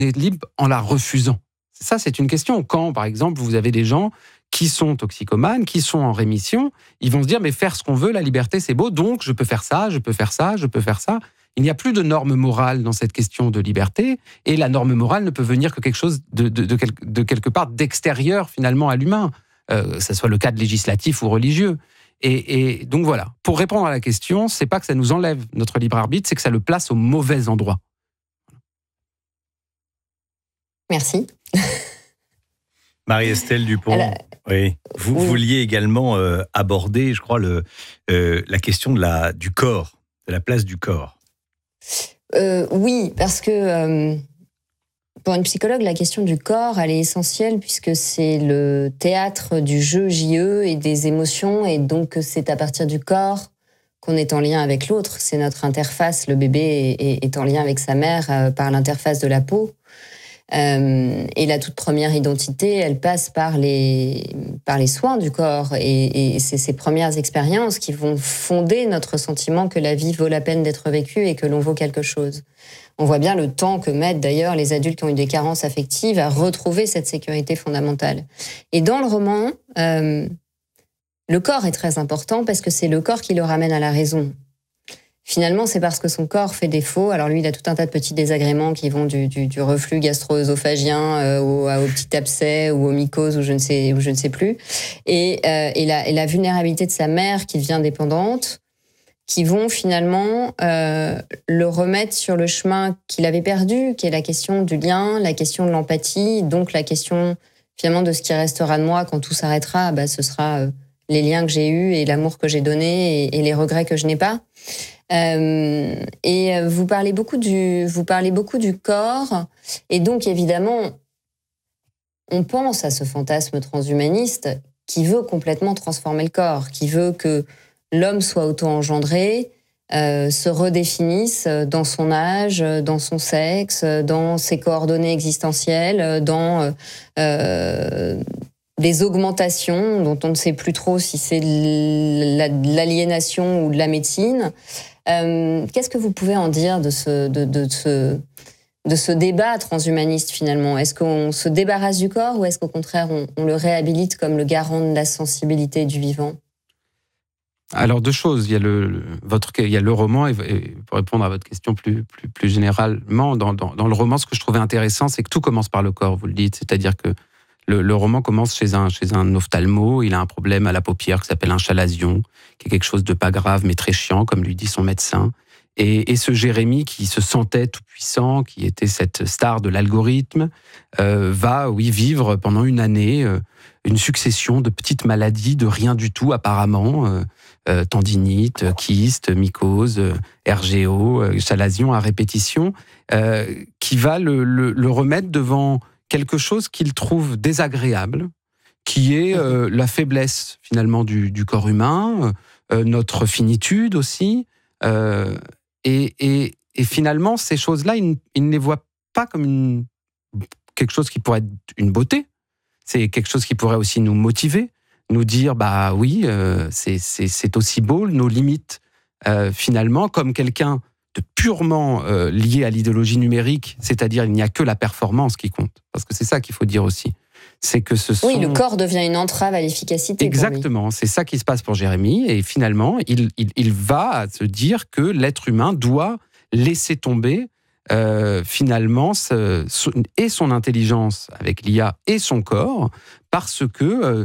est libre en la refusant. Ça, c'est une question. Quand, par exemple, vous avez des gens qui sont toxicomanes, qui sont en rémission, ils vont se dire, mais faire ce qu'on veut, la liberté, c'est beau, donc je peux faire ça, je peux faire ça, je peux faire ça. Il n'y a plus de norme morale dans cette question de liberté, et la norme morale ne peut venir que quelque chose de quelque part d'extérieur, finalement, à l'humain, que ce soit le cadre législatif ou religieux. Et donc voilà, pour répondre à la question, c'est pas que ça nous enlève notre libre arbitre, c'est que ça le place au mauvais endroit. Merci. Marie-Estelle Dupont, oui. Vous vouliez également aborder, je crois, la question du corps, de la place du corps. Oui, parce que pour une psychologue, la question du corps, elle est essentielle puisque c'est le théâtre du jeu JE et des émotions, et donc c'est à partir du corps qu'on est en lien avec l'autre. C'est notre interface. Le bébé est en lien avec sa mère par l'interface de la peau. Et la toute première identité, elle passe par les soins du corps. Et c'est ces premières expériences qui vont fonder notre sentiment que la vie vaut la peine d'être vécue et que l'on vaut quelque chose. On voit bien le temps que mettent d'ailleurs les adultes qui ont eu des carences affectives à retrouver cette sécurité fondamentale. Et dans le roman, le corps est très important parce que c'est le corps qui le ramène à la raison. Finalement, c'est parce que son corps fait défaut. Alors lui, il a tout un tas de petits désagréments qui vont du reflux gastro-œsophagien au petit abcès ou aux mycoses ou je ne sais plus. Et la vulnérabilité de sa mère qui devient dépendante, qui vont finalement le remettre sur le chemin qu'il avait perdu, qui est la question du lien, la question de l'empathie, donc la question finalement de ce qui restera de moi quand tout s'arrêtera. Ce sera les liens que j'ai eus et l'amour que j'ai donné et les regrets que je n'ai pas. Et vous parlez beaucoup du corps, et donc évidemment on pense à ce fantasme transhumaniste qui veut complètement transformer le corps, qui veut que l'homme soit auto-engendré, se redéfinisse dans son âge, dans son sexe, dans ses coordonnées existentielles, dans des augmentations dont on ne sait plus trop si c'est de l'aliénation ou de la médecine. Qu'est-ce que vous pouvez en dire de ce débat transhumaniste finalement ? Est-ce qu'on se débarrasse du corps ou est-ce qu'au contraire on le réhabilite comme le garant de la sensibilité du vivant ? Alors deux choses, il y a le roman, et pour répondre à votre question plus généralement, dans le roman, ce que je trouvais intéressant, c'est que tout commence par le corps, vous le dites, c'est-à-dire que le roman commence chez un ophtalmo, il a un problème à la paupière qui s'appelle un chalazion, qui est quelque chose de pas grave mais très chiant, comme lui dit son médecin. Et ce Jérémy qui se sentait tout puissant, qui était cette star de l'algorithme, va vivre pendant une année une succession de petites maladies de rien du tout apparemment, tendinite, kyste, mycose, RGO, chalazion à répétition, qui va le remettre devant quelque chose qu'il trouve désagréable, qui est la faiblesse finalement du corps humain, notre finitude aussi, et finalement ces choses-là, il ne les voit pas comme quelque chose qui pourrait être une beauté. C'est quelque chose qui pourrait aussi nous motiver, nous dire oui, c'est aussi beau nos limites finalement, comme quelqu'un de purement lié à l'idéologie numérique, c'est-à-dire il n'y a que la performance qui compte. Parce que c'est ça qu'il faut dire aussi. C'est que Oui, le corps devient une entrave à l'efficacité. Exactement, c'est ça qui se passe pour Jérémy. Et finalement, il va se dire que l'être humain doit laisser tomber finalement et son intelligence avec l'IA et son corps, parce que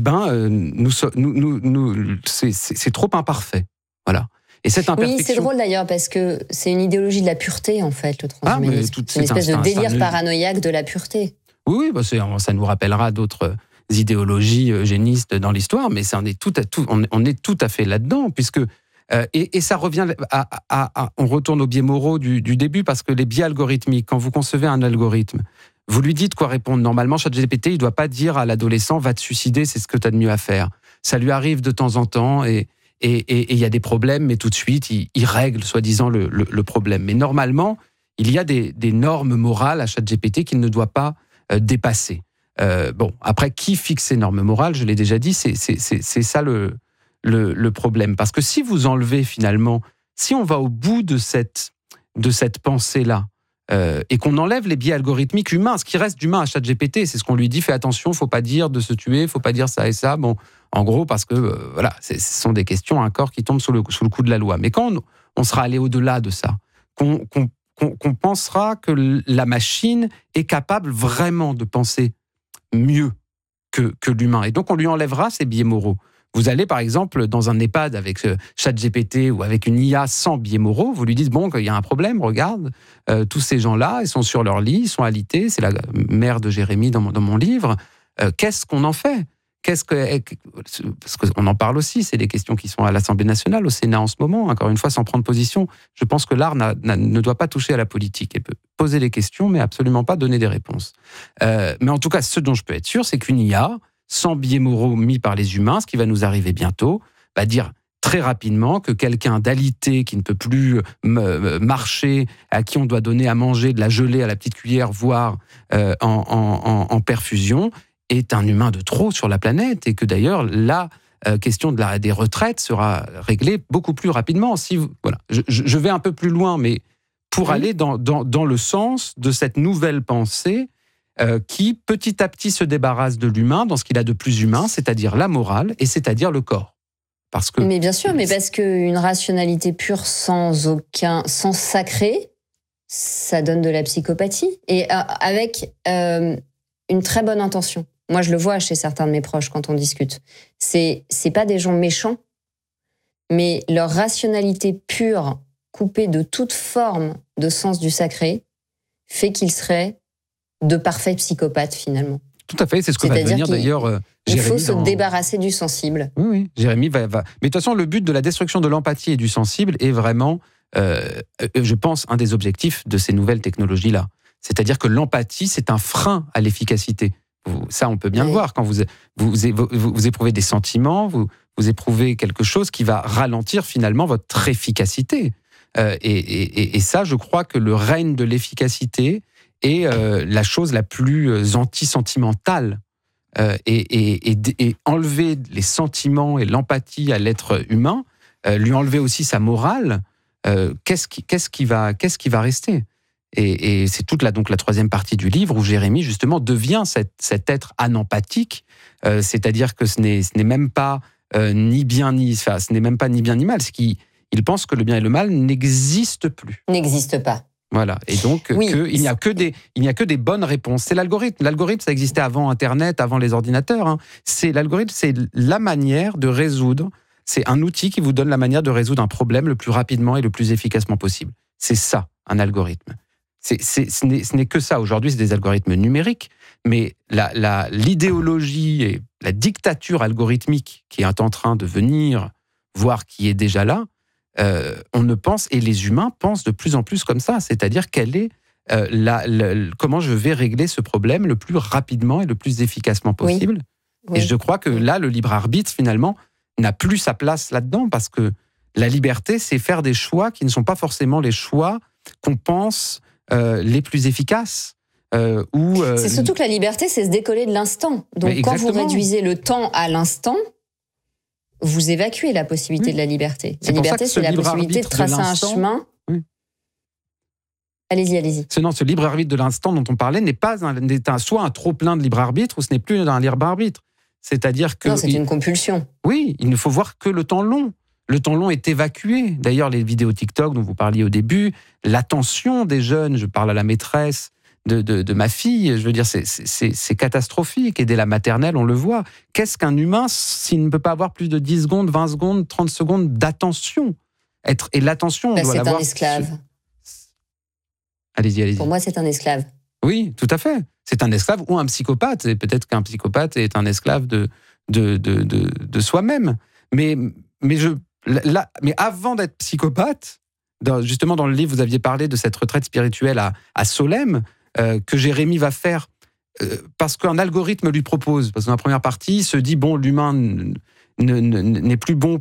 c'est trop imparfait. Voilà. Et cette imperfection... Oui, c'est drôle d'ailleurs, parce que c'est une idéologie de la pureté, en fait, le transhumanisme. C'est une espèce de délire paranoïaque de la pureté. Oui, ça nous rappellera d'autres idéologies eugénistes dans l'histoire, mais on est tout à fait là-dedans, puisque... et ça revient on retourne aux biais moraux du début, parce que les biais algorithmiques, quand vous concevez un algorithme, vous lui dites quoi répondre. Normalement, ChatGPT, il ne doit pas dire à l'adolescent « va te suicider, c'est ce que tu as de mieux à faire ». Ça lui arrive de temps en temps, et il y a des problèmes, mais tout de suite, il règle, soi-disant, le problème. Mais normalement, il y a des normes morales à ChatGPT qu'il ne doit pas dépasser. Après, qui fixe ces normes morales ? Je l'ai déjà dit, c'est ça le problème. Parce que si vous enlevez, finalement, si on va au bout de cette pensée-là, et qu'on enlève les biais algorithmiques humains. Ce qui reste d'humain à ChatGPT, c'est ce qu'on lui dit, fais attention, faut pas dire de se tuer, faut pas dire ça et ça. Bon, en gros, parce que voilà, ce sont des questions encore qui tombent sous le coup de la loi. Mais quand on sera allé au-delà de ça, qu'on pensera que la machine est capable vraiment de penser mieux que l'humain. Et donc, on lui enlèvera ces biais moraux. Vous allez, par exemple, dans un EHPAD avec ChatGPT ou avec une IA sans biais moraux, vous lui dites, bon, il y a un problème, regarde, tous ces gens-là, ils sont sur leur lit, ils sont alités, c'est la mère de Jérémy dans mon livre. Qu'est-ce qu'on en fait ? Parce qu'on en parle aussi, c'est des questions qui sont à l'Assemblée nationale, au Sénat en ce moment, encore une fois, sans prendre position. Je pense que l'art ne doit pas toucher à la politique. Elle peut poser des questions, mais absolument pas donner des réponses. Mais en tout cas, ce dont je peux être sûr, c'est qu'une IA, sans biais moraux mis par les humains, ce qui va nous arriver bientôt, va dire très rapidement que quelqu'un d'alité qui ne peut plus marcher, à qui on doit donner à manger de la gelée à la petite cuillère, voire en perfusion, est un humain de trop sur la planète, et que d'ailleurs, la question des retraites sera réglée beaucoup plus rapidement. Voilà. Je vais un peu plus loin, mais pour aller dans le sens de cette nouvelle pensée qui, petit à petit, se débarrasse de l'humain dans ce qu'il a de plus humain, c'est-à-dire la morale, et c'est-à-dire le corps. Mais bien sûr, mais parce qu'une rationalité pure sans sacré, ça donne de la psychopathie, et avec une très bonne intention. Moi, je le vois chez certains de mes proches quand on discute. C'est pas des gens méchants, mais leur rationalité pure, coupée de toute forme de sens du sacré, fait qu'ils seraient de parfaits psychopathes, finalement. Tout à fait, c'est ce que va devenir d'ailleurs Jérémy. Il faut se débarrasser du sensible. Oui, Jérémy va... Mais de toute façon, le but de la destruction de l'empathie et du sensible est vraiment, je pense, un des objectifs de ces nouvelles technologies-là. C'est-à-dire que l'empathie, c'est un frein à l'efficacité. Ça, on peut bien le voir. Quand vous éprouvez des sentiments, vous éprouvez quelque chose qui va ralentir finalement votre efficacité. Et ça, je crois que le règne de l'efficacité est la chose la plus anti-sentimentale. Et enlever les sentiments et l'empathie à l'être humain, lui enlever aussi sa morale, qu'est-ce qui va rester ? Et c'est toute la troisième partie du livre où Jérémy, justement, devient cet être anempathique, c'est-à-dire que ce n'est même pas ni bien ni mal, c'est qu'il pense que le bien et le mal n'existent plus. N'existent pas. Voilà, et donc il n'y a que des bonnes réponses. C'est l'algorithme. L'algorithme, ça existait avant Internet, avant les ordinateurs. Hein. L'algorithme, c'est la manière de résoudre. C'est un outil qui vous donne la manière de résoudre un problème le plus rapidement et le plus efficacement possible. C'est ça, un algorithme. Ce n'est que ça. Aujourd'hui, c'est des algorithmes numériques, mais l'idéologie et la dictature algorithmique qui est en train de venir, voire qui est déjà là, on ne pense, et les humains pensent de plus en plus comme ça, c'est-à-dire quelle est comment je vais régler ce problème le plus rapidement et le plus efficacement possible. Oui. Et je crois que là, le libre arbitre, finalement, n'a plus sa place là-dedans, parce que la liberté, c'est faire des choix qui ne sont pas forcément les choix qu'on pense les plus efficaces. C'est surtout que la liberté, c'est se décoller de l'instant. Donc quand vous réduisez le temps à l'instant, vous évacuez la possibilité de la liberté. La liberté, c'est la possibilité de tracer un chemin. Oui. Allez-y. Ce libre arbitre de l'instant dont on parlait n'est pas soit un trop-plein de libre arbitre, ou ce n'est plus un libre arbitre. C'est-à-dire que... Non, c'est une compulsion. Oui, il ne faut voir que le temps long. Le temps long est évacué. D'ailleurs, les vidéos TikTok dont vous parliez au début, l'attention des jeunes, je parle à la maîtresse de ma fille, je veux dire, c'est catastrophique. Et dès la maternelle, on le voit. Qu'est-ce qu'un humain s'il ne peut pas avoir plus de 10 secondes, 20 secondes, 30 secondes d'attention ? Et l'attention, on doit l'avoir... C'est un esclave. Allez-y. Pour moi, c'est un esclave. Oui, tout à fait. C'est un esclave ou un psychopathe. Et peut-être qu'un psychopathe est un esclave de soi-même. Mais avant d'être psychopathe, justement dans le livre, vous aviez parlé de cette retraite spirituelle à Solesmes, que Jérémy va faire parce qu'un algorithme lui propose. Parce que dans la première partie, il se dit, bon, l'humain n'est plus bon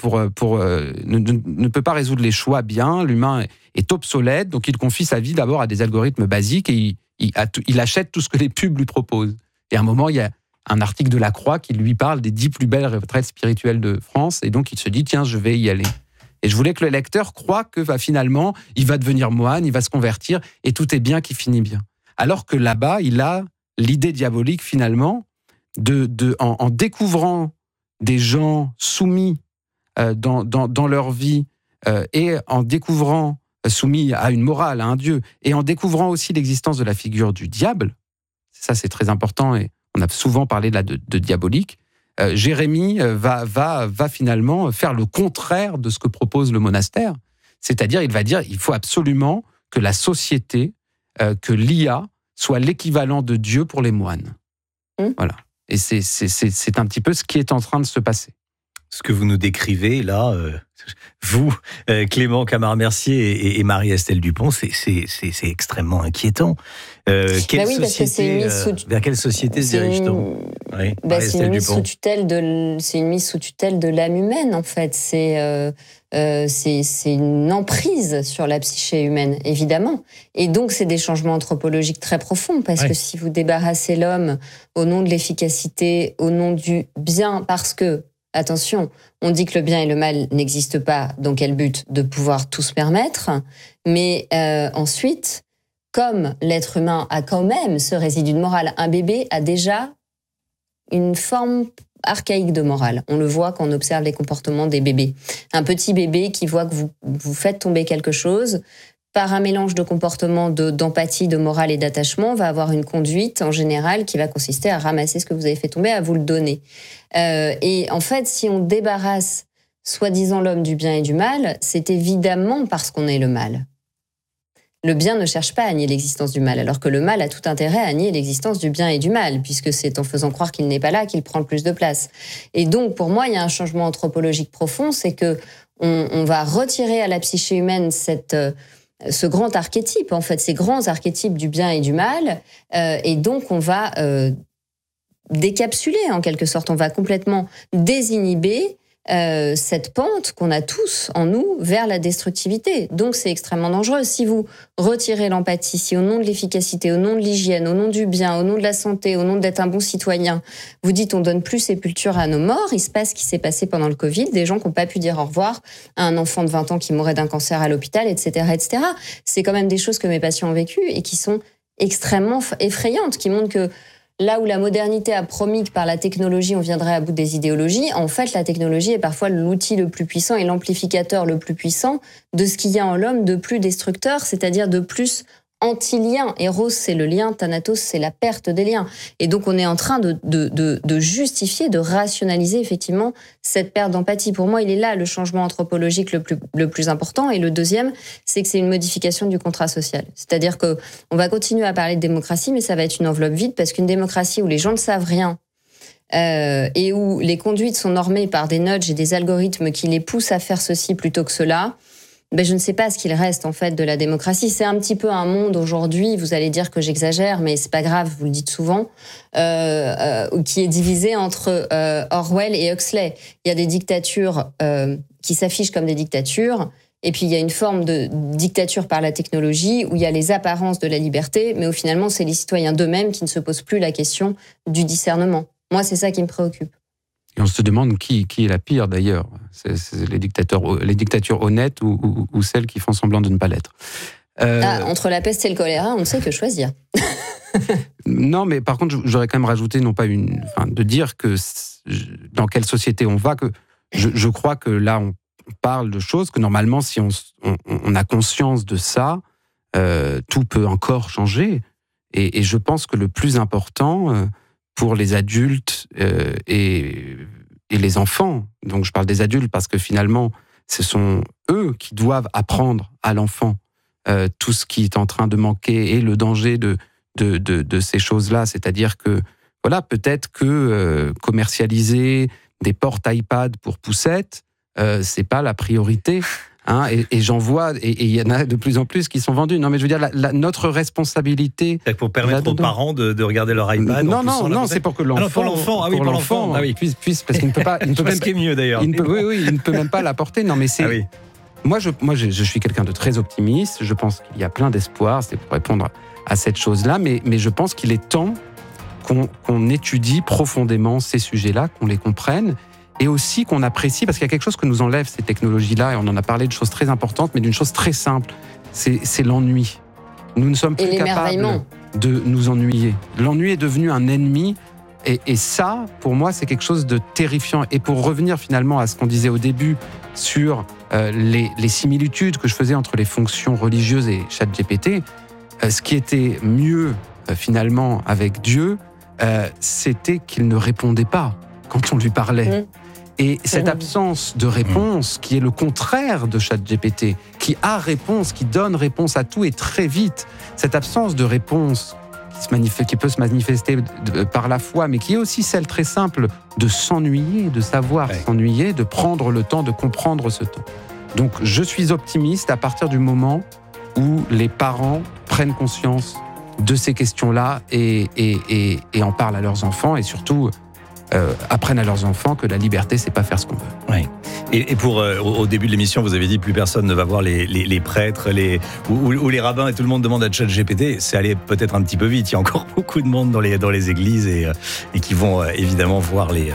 ne peut pas résoudre les choix bien, l'humain est obsolète, donc il confie sa vie d'abord à des algorithmes basiques et il achète tout ce que les pubs lui proposent. Et à un moment, il y a un article de La Croix qui lui parle des 10 plus belles retraites spirituelles de France, et donc il se dit, tiens, je vais y aller. Et je voulais que le lecteur croie que finalement, il va devenir moine, il va se convertir, et tout est bien qui finit bien. Alors que là-bas, il a l'idée diabolique, finalement, en découvrant des gens soumis dans leur vie, et en découvrant, soumis à une morale, à un Dieu, et en découvrant aussi l'existence de la figure du diable, ça c'est très important, et on a souvent parlé là de diabolique, Jérémie va finalement faire le contraire de ce que propose le monastère. C'est-à-dire, il va dire, il faut absolument que la société, que l'IA soit l'équivalent de Dieu pour les moines. Voilà. Et c'est un petit peu ce qui est en train de se passer. Ce que vous nous décrivez là, vous, Clément Camard-Mercier et Marie-Estelle Dupont, c'est extrêmement inquiétant. Vers quelle société se dirige-t-on? C'est une mise sous tutelle de l'âme humaine, en fait. C'est une emprise sur la psyché humaine, évidemment. Et donc, c'est des changements anthropologiques très profonds, parce que si vous débarrassez l'homme au nom de l'efficacité, au nom du bien, parce que, attention, on dit que le bien et le mal n'existent pas, dans quel but? De pouvoir tout se permettre. Mais ensuite, comme l'être humain a quand même ce résidu de morale, un bébé a déjà une forme archaïque de morale. On le voit quand on observe les comportements des bébés. Un petit bébé qui voit que vous faites tomber quelque chose, par un mélange de comportements, d'empathie, de morale et d'attachement, va avoir une conduite en général qui va consister à ramasser ce que vous avez fait tomber, à vous le donner. Et en fait, si on débarrasse soi-disant l'homme du bien et du mal, c'est évidemment parce qu'on est le mal. Le bien ne cherche pas à nier l'existence du mal, alors que le mal a tout intérêt à nier l'existence du bien et du mal, puisque c'est en faisant croire qu'il n'est pas là qu'il prend le plus de place. Et donc, pour moi, il y a un changement anthropologique profond, c'est que on va retirer à la psyché humaine ce grand archétype, en fait, ces grands archétypes du bien et du mal, et donc on va décapsuler, en quelque sorte, on va complètement désinhiber cette pente qu'on a tous en nous vers la destructivité. Donc c'est extrêmement dangereux. Si vous retirez l'empathie, si au nom de l'efficacité, au nom de l'hygiène, au nom du bien, au nom de la santé, au nom d'être un bon citoyen, vous dites on donne plus sépulture à nos morts, il se passe ce qui s'est passé pendant le Covid, des gens qui n'ont pas pu dire au revoir à un enfant de 20 ans qui mourait d'un cancer à l'hôpital, etc., etc. C'est quand même des choses que mes patients ont vécues et qui sont extrêmement effrayantes, qui montrent que là où la modernité a promis que par la technologie, on viendrait à bout des idéologies, en fait, la technologie est parfois l'outil le plus puissant et l'amplificateur le plus puissant de ce qu'il y a en l'homme de plus destructeur, c'est-à-dire de plus anti-lien. Eros, c'est le lien, Thanatos, c'est la perte des liens. Et donc, on est en train de justifier, de rationaliser effectivement cette perte d'empathie. Pour moi, il est là le changement anthropologique le plus important. Et le deuxième, c'est que c'est une modification du contrat social. C'est-à-dire que on va continuer à parler de démocratie, mais ça va être une enveloppe vide, parce qu'une démocratie où les gens ne savent rien, et où les conduites sont normées par des nudges et des algorithmes qui les poussent à faire ceci plutôt que cela, je ne sais pas ce qu'il reste en fait de la démocratie. C'est un petit peu un monde aujourd'hui, vous allez dire que j'exagère, mais c'est pas grave, vous le dites souvent, qui est divisé entre Orwell et Huxley. Il y a des dictatures qui s'affichent comme des dictatures, et puis il y a une forme de dictature par la technologie où il y a les apparences de la liberté, mais où finalement c'est les citoyens d'eux-mêmes qui ne se posent plus la question du discernement. Moi, c'est ça qui me préoccupe. Et on se demande qui est la pire d'ailleurs. C'est les dictatures honnêtes ou celles qui font semblant de ne pas l'être. Entre la peste et le choléra, on ne sait que choisir. Non, mais par contre, j'aurais quand même rajouté, de dire que dans quelle société on va, que je crois que là, on parle de choses que normalement, si on a conscience de ça, tout peut encore changer. Et je pense que le plus important pour les adultes et les enfants, donc je parle des adultes parce que finalement, ce sont eux qui doivent apprendre à l'enfant tout ce qui est en train de manquer et le danger de ces choses-là. C'est-à-dire que, voilà, peut-être que commercialiser des portes iPad pour poussettes, c'est pas la priorité. Hein, et j'en vois, et il y en a de plus en plus qui sont vendus. Non, mais je veux dire, notre responsabilité... C'est pour permettre aux parents de regarder leur iPad. Non, c'est pour que l'enfant... pour l'enfant. Puisse, parce qu'il ne peut pas... Il ne peut même, ce qui est mieux, d'ailleurs. Il ne peut même pas l'apporter. Non, mais c'est... Moi, je suis quelqu'un de très optimiste. Je pense qu'il y a plein d'espoir. C'est pour répondre à cette chose-là. Mais je pense qu'il est temps qu'on étudie profondément ces sujets-là, qu'on les comprenne. et aussi qu'on apprécie, parce qu'il y a quelque chose que nous enlève ces technologies-là, et on en a parlé de choses très importantes, mais d'une chose très simple, c'est l'ennui. Nous ne sommes plus capables de nous ennuyer. L'ennui est devenu un ennemi, et ça, pour moi, c'est quelque chose de terrifiant. Et pour revenir finalement à ce qu'on disait au début sur les similitudes que je faisais entre les fonctions religieuses et ChatGPT, ce qui était mieux finalement avec Dieu, c'était qu'il ne répondait pas quand on lui parlait. Et cette absence de réponse, qui est le contraire de ChatGPT, qui a réponse, qui donne réponse à tout et très vite, cette absence de réponse qui peut se manifester par la foi, mais qui est aussi celle très simple de s'ennuyer, de savoir s'ennuyer, de prendre le temps de comprendre ce temps. Donc je suis optimiste à partir du moment où les parents prennent conscience de ces questions-là et en parlent à leurs enfants, et surtout apprennent à leurs enfants que la liberté, c'est pas faire ce qu'on veut. Oui. Et pour au début de l'émission, vous avez dit plus personne ne va voir les prêtres, ou les rabbins, et tout le monde demande à ChatGPT. C'est allé peut-être un petit peu vite. Il y a encore beaucoup de monde dans les églises et qui vont évidemment voir les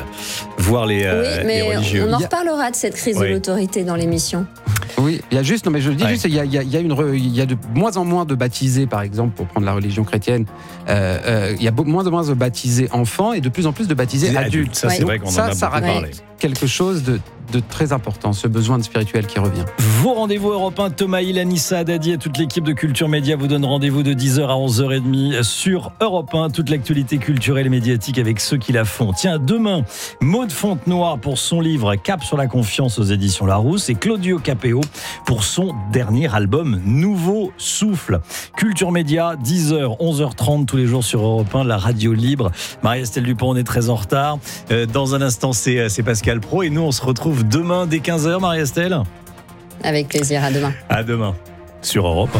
religieux. On en reparlera de cette crise de l'autorité dans l'émission. Oui, il y a juste, non mais je le dis juste, il y a de moins en moins de baptisés, par exemple, pour prendre la religion chrétienne. Il y a moins en moins de baptisés enfants et de plus en plus de baptisés adultes. Ça, c'est vrai qu'on en a beaucoup parlé. Quelque chose de très important, ce besoin de spirituel qui revient. Vos rendez-vous Europe 1, Thomas Hill, Anissa Haddadi et toute l'équipe de Culture Média vous donne rendez-vous de 10h à 11h30 sur Europe 1. Toute l'actualité culturelle et médiatique avec ceux qui la font. Tiens, demain, Maude Fontenoy pour son livre Cap sur la confiance aux éditions Larousse et Claudio Capéo pour son dernier album Nouveau Souffle. Culture Média, 10h, 11h30 tous les jours sur Europe 1, la radio libre. Marie-Estelle Dupont, on est très en retard. Dans un instant, c'est Pascal Praud et nous, on se retrouve demain dès 15h, Marie-Estelle. Avec plaisir, à demain. À demain, sur Europe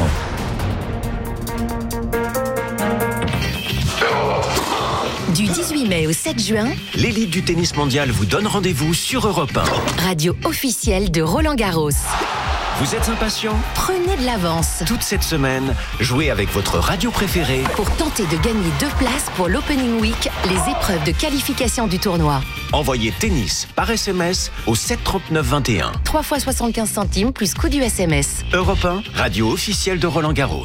1. Du 18 mai au 7 juin, l'élite du tennis mondial vous donne rendez-vous sur Europe 1. Radio officielle de Roland-Garros. Vous êtes impatient ? Prenez de l'avance. Toute cette semaine, jouez avec votre radio préférée pour tenter de gagner 2 places pour l'Opening Week, les épreuves de qualification du tournoi. Envoyez tennis par SMS au 739 21. 3 fois 75 centimes plus coût du SMS. Europe 1, radio officielle de Roland-Garros.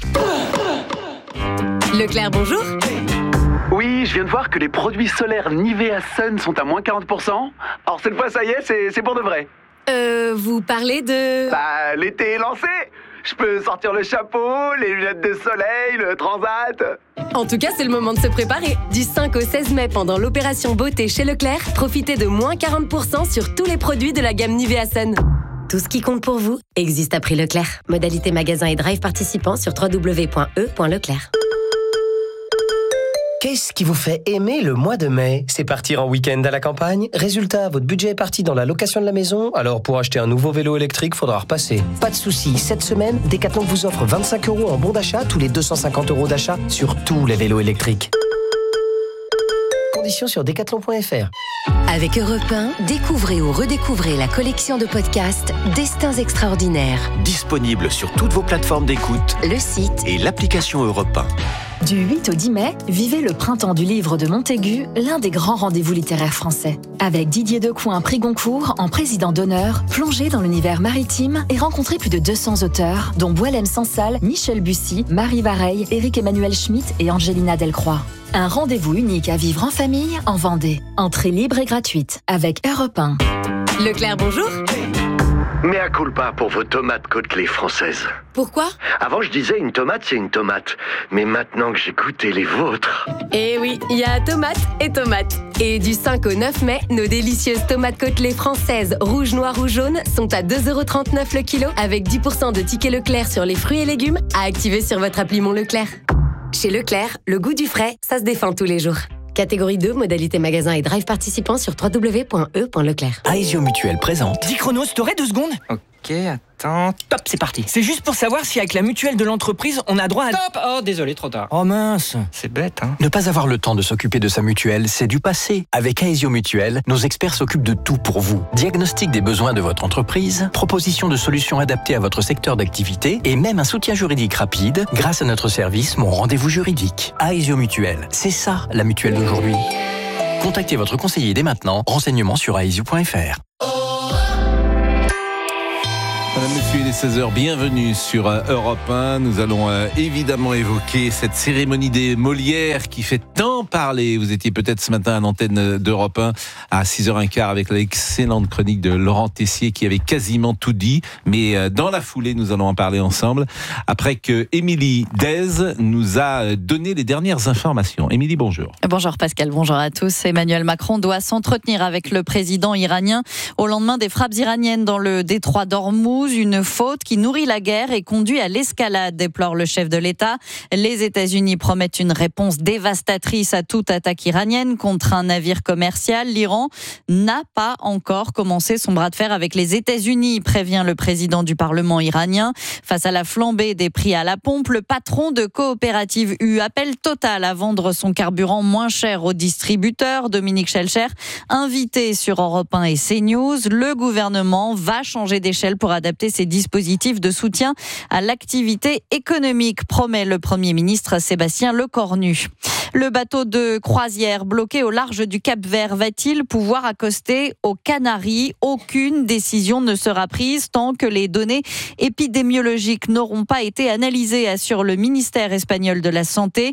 Leclerc, bonjour. Oui, je viens de voir que les produits solaires Nivea Sun sont à moins 40%. Alors cette fois, ça y est, c'est pour de vrai. Vous parlez de... Bah, l'été est lancé. Je peux sortir le chapeau, les lunettes de soleil, le transat. En tout cas, c'est le moment de se préparer. Du 5 au 16 mai, pendant l'opération beauté chez Leclerc, profitez de moins 40% sur tous les produits de la gamme Nivea Sun. Tout ce qui compte pour vous existe à prix Leclerc. Modalité magasin et drive participants sur www.e.leclerc. Qu'est-ce qui vous fait aimer le mois de mai ? C'est partir en week-end à la campagne ? Résultat, votre budget est parti dans la location de la maison ? Alors pour acheter un nouveau vélo électrique, faudra repasser. Pas de soucis, cette semaine, Decathlon vous offre 25 € en bon d'achat tous les 250 € d'achat sur tous les vélos électriques. Conditions sur decathlon.fr. Avec Europe 1, découvrez ou redécouvrez la collection de podcasts Destins extraordinaires. Disponible sur toutes vos plateformes d'écoute, le site et l'application Europe 1. Du 8 au 10 mai, vivez le printemps du livre de Montaigu, l'un des grands rendez-vous littéraires français. Avec Didier Decoing, prix Goncourt, en président d'honneur, plongez dans l'univers maritime et rencontrez plus de 200 auteurs, dont Boualem Sansal, Michel Bussy, Marie Vareille, Éric-Emmanuel Schmitt et Angelina Delcroix. Un rendez-vous unique à vivre en famille, en Vendée. Entrée libre et gratuite, avec Europe 1. Leclerc, bonjour. Mea culpa pour vos tomates côtelées françaises. Pourquoi ? Avant, je disais une tomate, c'est une tomate. Mais maintenant que j'ai goûté les vôtres... Eh oui, il y a tomate et tomate. Et du 5 au 9 mai, nos délicieuses tomates côtelées françaises rouge, noir ou jaune sont à 2,39 € le kilo, avec 10% de tickets Leclerc sur les fruits et légumes à activer sur votre appli Mon Leclerc. Chez Leclerc, le goût du frais, ça se défend tous les jours. Catégorie 2, modalité magasin et drive participants sur www.e.leclerc. Aesio Mutuelle présente. 10 chronos, t'aurais 2 secondes ? Ok, attends. Top, c'est parti. C'est juste pour savoir si avec la mutuelle de l'entreprise, on a droit à... Stop ! Oh, désolé, trop tard. Oh mince. C'est bête, hein. Ne pas avoir le temps de s'occuper de sa mutuelle, c'est du passé. Avec Aesio Mutuelle, nos experts s'occupent de tout pour vous. Diagnostic des besoins de votre entreprise, proposition de solutions adaptées à votre secteur d'activité et même un soutien juridique rapide grâce à notre service Mon Rendez-vous Juridique. Aesio Mutuelle, c'est ça la mutuelle d'aujourd'hui. Contactez votre conseiller dès maintenant. Renseignements sur aesio.fr. Madame, Monsieur, il est 16h, bienvenue sur Europe 1. Nous allons évidemment évoquer cette cérémonie des Molières qui fait tant parler. Vous étiez peut-être ce matin à l'antenne d'Europe 1 à 6h15 avec l'excellente chronique de Laurent Tessier qui avait quasiment tout dit. Mais dans la foulée, nous allons en parler ensemble après que Émilie Dez nous a donné les dernières informations. Émilie, bonjour. Bonjour Pascal, bonjour à tous. Emmanuel Macron doit s'entretenir avec le président iranien au lendemain des frappes iraniennes dans le détroit d'Ormuz. Une faute qui nourrit la guerre et conduit à l'escalade, déplore le chef de l'État. Les États-Unis promettent une réponse dévastatrice à toute attaque iranienne contre un navire commercial. L'Iran n'a pas encore commencé son bras de fer avec les États-Unis, prévient le président du Parlement iranien. Face à la flambée des prix à la pompe, le patron de Coopérative U appelle Total à vendre son carburant moins cher aux distributeurs. Dominique Schelcher, invité sur Europe 1 et CNews, le gouvernement va changer d'échelle pour adapter ses dispositifs de soutien à l'activité économique, promet le Premier ministre Sébastien Lecornu. Le bateau de croisière bloqué au large du Cap-Vert va-t-il pouvoir accoster aux Canaries ? Aucune décision ne sera prise tant que les données épidémiologiques n'auront pas été analysées, assure le ministère espagnol de la Santé.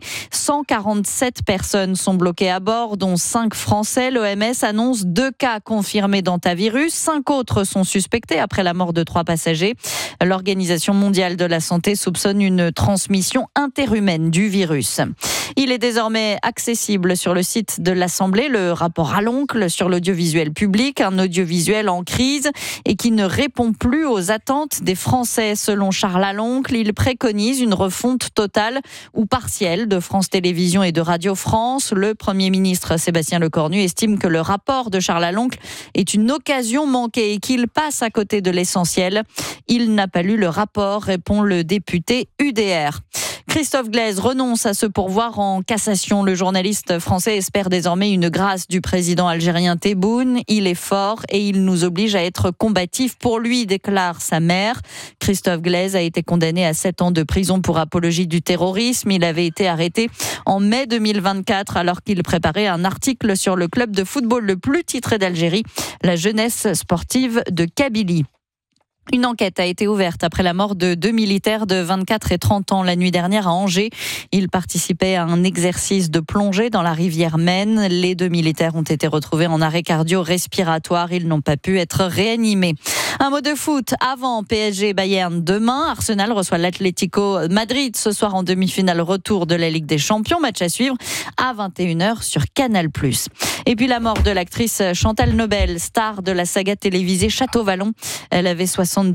147 personnes sont bloquées à bord, dont 5 Français. L'OMS annonce 2 cas confirmés d'hantavirus. 5 autres sont suspectés après la mort de 3 passagers. L'Organisation mondiale de la santé soupçonne une transmission interhumaine du virus. Il est désormais accessible sur le site de l'Assemblée, le rapport à l'oncle sur l'audiovisuel public, un audiovisuel en crise et qui ne répond plus aux attentes des Français. Selon Charles Aloncle, il préconise une refonte totale ou partielle de France Télévisions et de Radio France. Le Premier ministre Sébastien Lecornu estime que le rapport de Charles Aloncle est une occasion manquée et qu'il passe à côté de l'essentiel. Il n'a pas lu le rapport, répond le député UDR. Christophe Glaise renonce à se pourvoir en cassation. Le journaliste français espère désormais une grâce du président algérien Tebboune. Il est fort et il nous oblige à être combatifs pour lui, déclare sa mère. Christophe Glaise a été condamné à 7 ans de prison pour apologie du terrorisme. Il avait été arrêté en mai 2024 alors qu'il préparait un article sur le club de football le plus titré d'Algérie, la Jeunesse sportive de Kabylie. Une enquête a été ouverte après la mort de 2 militaires de 24 et 30 ans la nuit dernière à Angers. Ils participaient à un exercice de plongée dans la rivière Maine. Les 2 militaires ont été retrouvés en arrêt cardio-respiratoire. Ils n'ont pas pu être réanimés. Un mot de foot avant PSG Bayern demain. Arsenal reçoit l'Atlético Madrid ce soir en demi-finale retour de la Ligue des Champions. Match à suivre à 21h sur Canal+. Et puis la mort de l'actrice Chantal Nobel, star de la saga télévisée Château Vallon. Elle avait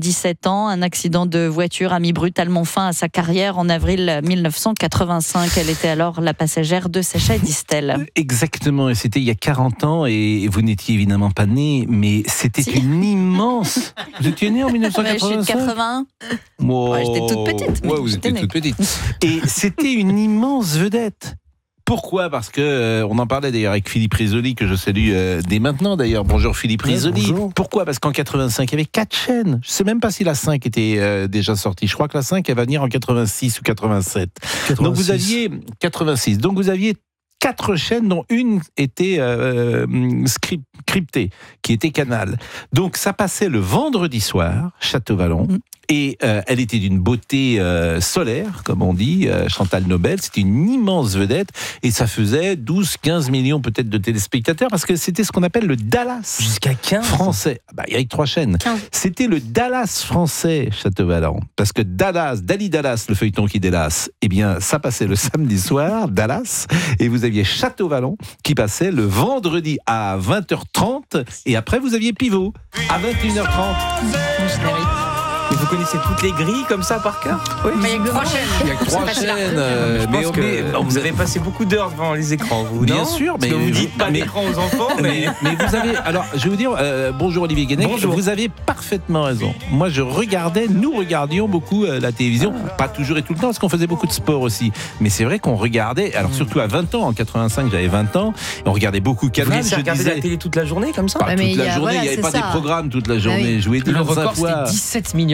77 ans. Un accident de voiture a mis brutalement fin à sa carrière en avril 1985. Elle était alors la passagère de Sacha Distel. Exactement, et c'était il y a 40 ans et vous n'étiez évidemment pas né, mais c'était une immense... Vous étiez né en 1985 ? Je suis de 81. Wow. Ouais, j'étais toute petite. Mais vous étiez toute petite. Et c'était une immense vedette. Pourquoi ? Parce que on en parlait d'ailleurs avec Philippe Risoli, que je salue dès maintenant d'ailleurs. Bonjour Philippe Risoli. Bonjour. Pourquoi ? Parce qu'en 85, il y avait 4 chaînes. Je ne sais même pas si la 5 était déjà sortie. Je crois que la 5, elle va venir en 86 ou 87. 86. Donc vous aviez 86. Donc vous aviez 4 chaînes dont une était cryptée, qui était Canal. Donc ça passait le vendredi soir, Château Vallon. Et elle était d'une beauté solaire, comme on dit, Chantal Nobel. C'était une immense vedette. Et ça faisait 12-15 millions peut-être de téléspectateurs, parce que c'était ce qu'on appelle le Dallas. Jusqu'à 15 français. Il y avait 3 chaînes. 15. C'était le Dallas français, Château Vallon. Parce que Dali Dallas, le feuilleton qui délasse, eh bien, ça passait le samedi soir, Dallas. Et vous aviez Château Vallon qui passait le vendredi à 20h30. Et après, vous aviez Pivot à 21h30. Et vous connaissez toutes les grilles comme ça par cœur ? Oui, mais il y a que 3 chaînes. Il y a que 3 chaînes. Mais vous avez passé beaucoup d'heures devant les écrans, vous, bien sûr, mais vous dites pas d'écran aux enfants, mais vous avez. Alors, je vais vous dire, bonjour Olivier Guénec, vous avez parfaitement raison. Moi, nous regardions beaucoup la télévision, pas toujours et tout le temps, parce qu'on faisait beaucoup de sport aussi. Mais c'est vrai qu'on regardait, alors surtout à 20 ans, en 85, j'avais 20 ans, on regardait beaucoup Canal. Vous regardez la télé toute la journée comme ça ? Pas toute la journée, il n'y avait pas des programmes toute la journée. Je voulais dire le record, c'était 17 millions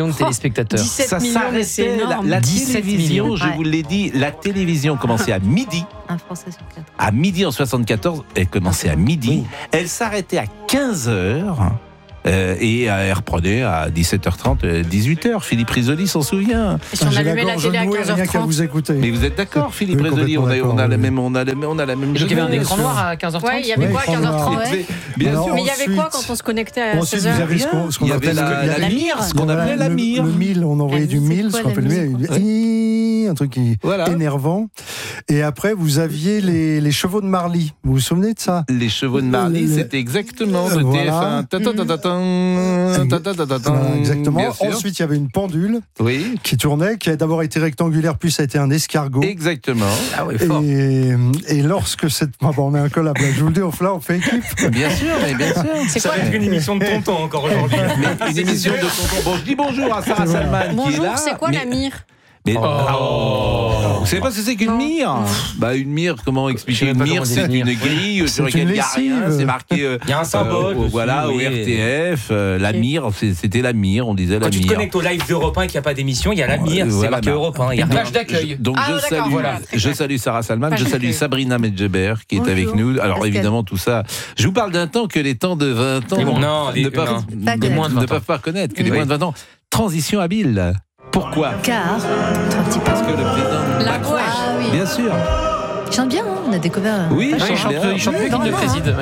millions de téléspectateurs. 17 Ça millions, mais c'est s'arrêtait, énorme. la 17 télévision, millions. je vous l'ai dit, la télévision commençait à midi. Un Français sur 4. À midi en 74, elle commençait à midi. Elle s'arrêtait à 15h. Et elle reprenait à 17h30, 18h. Philippe Risoli s'en souvient. Et si on allumait la télé à rien qu'à 15h30. vous écouter. Mais vous êtes d'accord, Philippe Oui, Risoli, on a complètement la d'accord, même, on a la même. Donc il y avait un jeunesse. écran noir à 15h30. Ouais, il y avait quoi à 15h30 Bien Alors, sûr. Mais il y avait quoi ensuite- quand on se connectait à Ensuite, 16h vous avez ce qu'on Il y avait appelle la mire, ce qu'on appelait la mire. Le mille, on envoyait du mille, ce qu'on appelle le mille, un truc qui énervant. Et après, vous aviez les chevaux de Marly. Vous vous souvenez de ça? Les chevaux de Marly, c'était exactement de voilà. TF1. Exactement. Bien sûr. Ensuite, il y avait une pendule Oui. qui tournait, qui a d'abord été rectangulaire, puis ça a été un escargot. Exactement. Ah ouais, fort. Et lorsque cette... on est incollable, je vous le dis, on fait équipe. Bien sûr, mais bien sûr. Ça va être une émission de tonton encore aujourd'hui. Une émission de tonton. Bon, je dis bonjour à Sarah Salman qui est Bonjour, là. c'est quoi la mire? Mais, vous savez pas ce que c'est qu'une mire? Bah une mire, comment expliquer une mire? C'est une grille sur laquelle il n'y a rien, c'est marqué. Il y a un symbole. Voilà, au RTF, la mire, c'était la mire, on disait la Quand mire. tu te connectes au live d'Europe 1 et qu'il n'y a pas d'émission, il y a la mire, c'est marqué Europe 1. Il y a page d'accueil. Donc je salue Sarah Salman, je salue Sabrina Medjeber qui est avec nous. Alors évidemment tout ça, je vous parle d'un temps que les temps de 20 ans ne peuvent pas connaître, que les moins de 20 ans. Transition habile. Pourquoi? Car, parce que le président Macron, bien sûr. il chante bien, on a découvert. Oui, il chante mieux qu'il ne préside.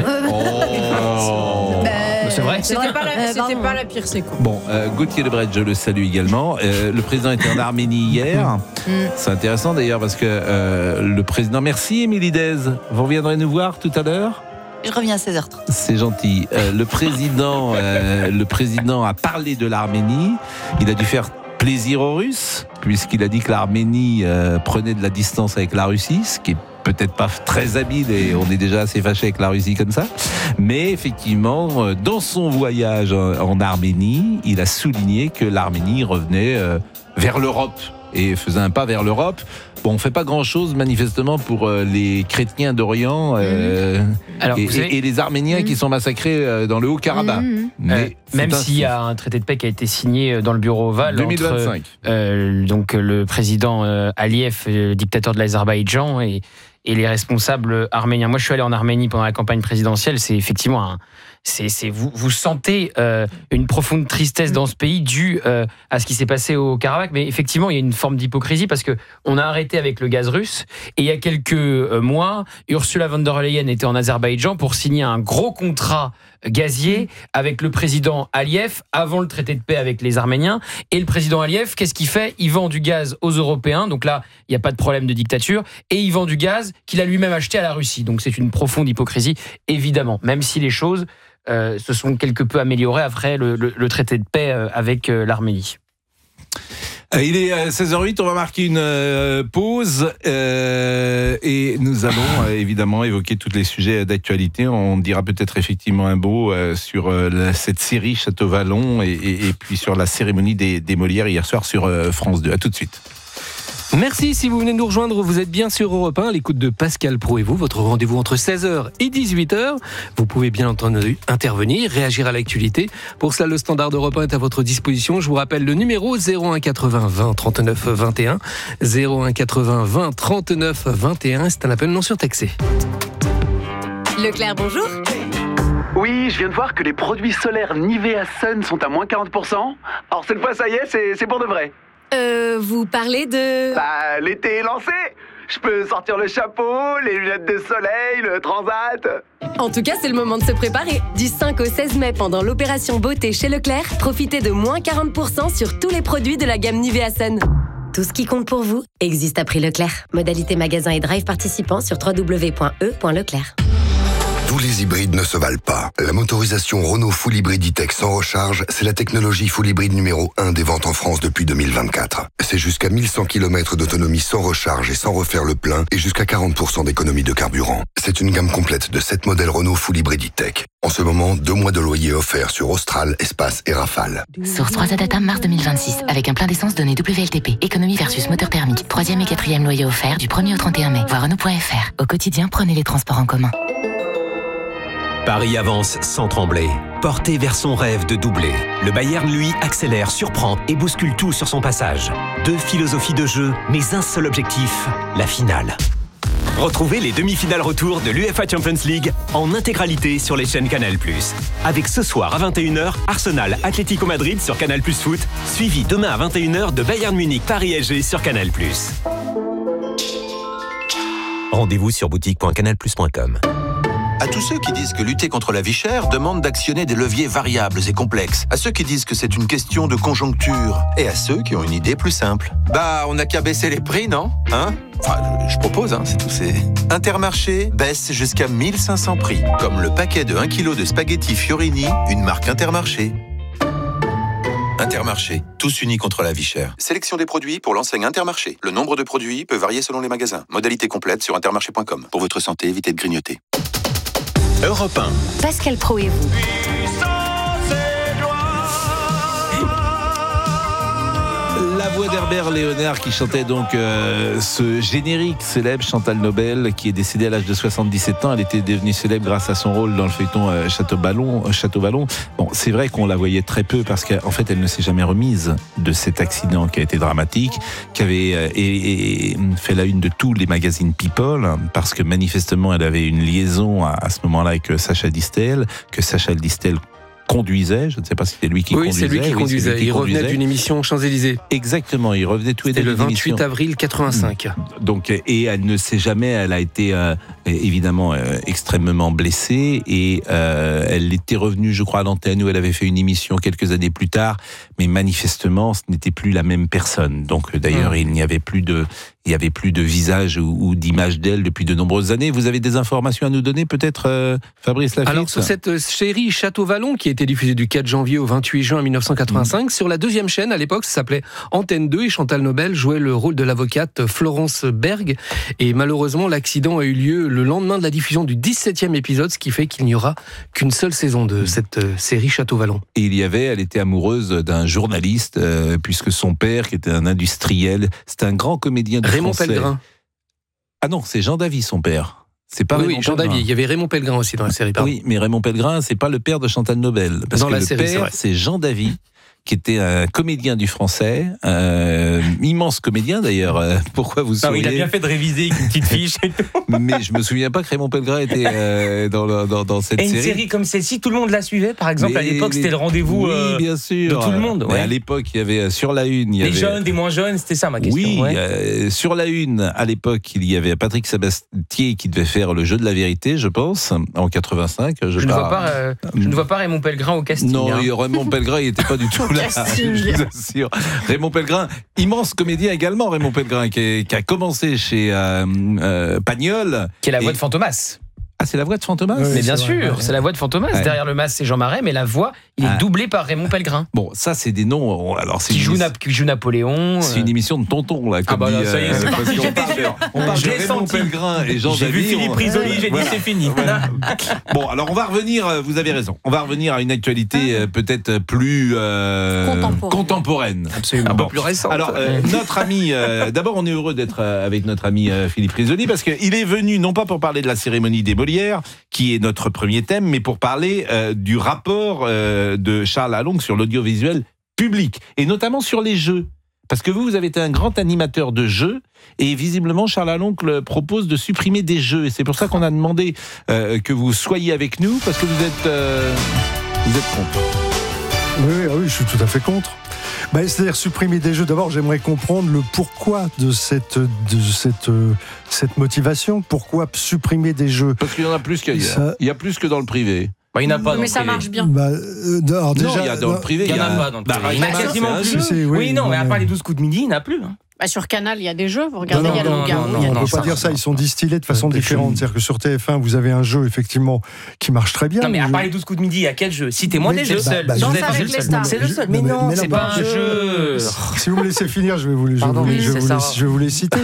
C'est vrai. C'était pas la pire séquence. Bon, Gauthier Lebret, je le salue également. Le président était en Arménie hier. C'est intéressant d'ailleurs parce que le président... Merci Émilie Dez. Vous reviendrez nous voir tout à l'heure? Je reviens à 16h30. C'est gentil. Le président a parlé de l'Arménie. Il a dû faire plaisir aux Russes, puisqu'il a dit que l'Arménie prenait de la distance avec la Russie, ce qui est peut-être pas très habile et on est déjà assez fâché avec la Russie comme ça. Mais effectivement, dans son voyage en Arménie, il a souligné que l'Arménie revenait vers l'Europe et faisait un pas vers l'Europe. Bon, on ne fait pas grand-chose manifestement pour les chrétiens d'Orient et les Arméniens qui sont massacrés dans le Haut-Karabakh. Mais même s'il y a un traité de paix qui a été signé dans le bureau ovale 2025. Entre donc, le président Aliyev, le dictateur de l'Azerbaïdjan, et les responsables arméniens. Moi, je suis allé en Arménie pendant la campagne présidentielle. C'est effectivement vous sentez une profonde tristesse dans ce pays due à ce qui s'est passé au Karabakh. Mais effectivement, il y a une forme d'hypocrisie parce que on a arrêté avec le gaz russe. Et il y a quelques mois, Ursula von der Leyen était en Azerbaïdjan pour signer un gros contrat gazier avec le président Aliyev avant le traité de paix avec les Arméniens. Et le président Aliyev, qu'est-ce qu'il fait? Il vend du gaz aux Européens. Donc là, il n'y a pas de problème de dictature. Et il vend du gaz qu'il a lui-même acheté à la Russie. Donc c'est une profonde hypocrisie, évidemment. Même si les choses se sont quelque peu améliorées après le traité de paix avec l'Arménie. Il est 16h08, on va marquer une pause et nous allons évidemment évoquer tous les sujets d'actualité. On dira peut-être effectivement un mot sur cette série Château Vallon et puis sur la cérémonie des Molières hier soir sur France 2. À tout de suite. Merci, si vous venez de nous rejoindre, vous êtes bien sur Europe 1, à l'écoute de Pascal Praud et vous, votre rendez-vous entre 16h et 18h. Vous pouvez bien entendu intervenir, réagir à l'actualité. Pour cela, le standard d'Europe 1 est à votre disposition. Je vous rappelle le numéro 01 80 20 39 21. 01 80 20 39 21, c'est un appel non surtaxé. Leclerc, bonjour. Oui, je viens de voir que les produits solaires Nivea Sun sont à moins 40%. Alors cette fois, ça y est, c'est pour de vrai. Vous parlez de... Bah, l'été est lancé. Je peux sortir le chapeau, les lunettes de soleil, le transat. En tout cas, c'est le moment de se préparer. Du 5 au 16 mai, pendant l'opération beauté chez Leclerc, profitez de moins 40% sur tous les produits de la gamme Nivea Sun. Tout ce qui compte pour vous existe à prix Leclerc. Modalité magasin et drive participants sur www.e.leclerc. Tous les hybrides ne se valent pas. La motorisation Renault Full Hybrid E-Tech sans recharge, c'est la technologie full hybride numéro 1 des ventes en France depuis 2024. C'est jusqu'à 1100 km d'autonomie sans recharge et sans refaire le plein et jusqu'à 40% d'économie de carburant. C'est une gamme complète de 7 modèles Renault Full Hybrid E-Tech. En ce moment, 2 mois de loyer offerts sur Austral, Espace et Rafale. Source 3 Data mars 2026, avec un plein d'essence donné WLTP. Économie versus moteur thermique. 3e et 4e loyer offert du 1er au 31 mai. Voir Renault.fr. Au quotidien, prenez les transports en commun. Paris avance sans trembler. porté vers son rêve de doubler. Le Bayern, lui, accélère, surprend et bouscule tout sur son passage. 2 philosophies de jeu, mais un seul objectif, la finale. Retrouvez les demi-finales retour de l'UEFA Champions League en intégralité sur les chaînes Canal+. Avec ce soir à 21h, Arsenal Atlético Madrid sur Canal+ Foot, suivi demain à 21h de Bayern Munich Paris SG sur Canal+. Rendez-vous sur boutique.canalplus.com. À tous ceux qui disent que lutter contre la vie chère demande d'actionner des leviers variables et complexes. À ceux qui disent que c'est une question de conjoncture. Et à ceux qui ont une idée plus simple. Bah, on n'a qu'à baisser les prix, non ? Hein ? Enfin, je propose, c'est tout. Intermarché baisse jusqu'à 1500 prix. Comme le paquet de 1 kg de spaghettis Fiorini, une marque Intermarché. Intermarché, tous unis contre la vie chère. Sélection des produits pour l'enseigne Intermarché. Le nombre de produits peut varier selon les magasins. Modalité complète sur intermarché.com. Pour votre santé, évitez de grignoter. Europe 1. Pascal Praud et vous. La voix d'Herbert Léonard qui chantait donc ce générique célèbre, Chantal Nobel, qui est décédée à l'âge de 77 ans. Elle était devenue célèbre grâce à son rôle dans le feuilleton Château Ballon. Bon, c'est vrai qu'on la voyait très peu parce qu'en fait, elle ne s'est jamais remise de cet accident qui a été dramatique, qui avait fait la une de tous les magazines People, parce que manifestement, elle avait une liaison à ce moment-là avec Sacha Distel, que Sacha Distel conduisait, je ne sais pas si c'était lui qui conduisait. Oui, c'est lui qui conduisait. Il revenait d'une émission Champs-Élysées. Exactement, il revenait tous les deux. C'était le 28 avril 85. Donc, et elle ne sait jamais, elle a été évidemment extrêmement blessée et elle était revenue, je crois, à l'antenne où elle avait fait une émission quelques années plus tard, mais manifestement, ce n'était plus la même personne. Donc, d'ailleurs, il n'y avait plus de visage ou d'image d'elle depuis de nombreuses années. Vous avez des informations à nous donner, peut-être, Fabrice Lafitte ? Alors, sur cette série Château Vallon, qui a été diffusée du 4 janvier au 28 juin 1985, sur la deuxième chaîne, à l'époque, ça s'appelait Antenne 2, et Chantal Nobel jouait le rôle de l'avocate Florence Berg. Et malheureusement, l'accident a eu lieu le lendemain de la diffusion du 17e épisode, ce qui fait qu'il n'y aura qu'une seule saison de cette série Château Vallon. Et elle était amoureuse d'un journaliste, puisque son père, qui était un industriel, c'était un grand comédien de Raymond français. Pellegrin. Ah non, c'est Jean Davy, son père. C'est pas oui, Jean Davy. Il y avait Raymond Pellegrin aussi dans la série. Pardon. Oui, mais Raymond Pellegrin, c'est pas le père de Chantal Nobel. Parce dans que la le série, père, c'est Jean Davy, qui était un comédien du français, immense comédien d'ailleurs. Pourquoi vous souriez ? Il a bien fait de réviser une petite fiche et tout. Mais je me souviens pas que Raymond Pellegrin était dans cette série. Et une série comme celle-ci, tout le monde la suivait. Par exemple, à l'époque, c'était le rendez-vous bien sûr. de tout le monde. Ouais. À l'époque, il y avait sur la une, des jeunes, des moins jeunes, c'était ça ma question. Oui, sur la une, à l'époque, il y avait Patrick Sabatier qui devait faire le jeu de la vérité, je pense, en 85. Je ne vois pas Raymond Pellegrin au casting. Non, Raymond Pellegrin, il n'était pas du tout là. Je vous assure. Raymond Pellegrin, immense comédien également, Raymond Pellegrin, qui a commencé chez Pagnol. Qui est la voix de Fantomas. Ah, c'est la voix de Fantomas ? Mais bien sûr, c'est la voix de Fantomas. Ouais. Derrière le masque, c'est Jean Marais, mais la voix, il est doublé par Raymond Pellegrin. Bon, ça, c'est des noms. Alors, qui joue Napoléon. C'est une émission de tonton, là. Comme là, ça y est, c'est parti, j'étais sûr. On parle de Raymond Pellegrin et Jean Davy. J'ai vu Philippe Risoli, j'ai dit c'est fini. Bon, alors, on va revenir, vous avez raison, on va revenir à une actualité peut-être plus contemporaine. Absolument. Un peu plus récente. Alors, notre ami, d'abord, on est heureux d'être avec notre ami Philippe Risoli, parce qu'il est venu, non pas pour parler de la cérémonie des Molières, qui est notre premier thème, mais pour parler du rapport de Charles Alongue sur l'audiovisuel public, et notamment sur les jeux. Parce que vous avez été un grand animateur de jeux, et visiblement Charles Alongue propose de supprimer des jeux, et c'est pour ça qu'on a demandé que vous soyez avec nous, parce que vous êtes contre. Oui, je suis tout à fait contre. C'est-à-dire supprimer des jeux. D'abord, j'aimerais comprendre le pourquoi de cette motivation. Pourquoi supprimer des jeux ? Parce qu'il y en a plus qu'ailleurs. Il y a plus que dans le privé. Il n'y en a pas dans mais le ça privé. marche bien. Alors déjà, non, il y a dans le privé. Il n'y en a pas dans le privé. Il y en a quasiment plus. Oui, non, mais à part les 12 coups de midi, il n'y en a plus. Sur Canal, il y a des jeux. Vous regardez, il y a le Loup-Garou. On ne peut pas dire ça. Ils sont distillés de façon différente. C'est-à-dire que sur TF1, vous avez un jeu, effectivement, qui marche très bien. Non, mais à part les 12 coups de midi, il y a quel jeu ? Citez-moi des jeux. C'est le seul. Mais non, c'est pas un jeu. Si vous me laissez finir, je vais vous les citer.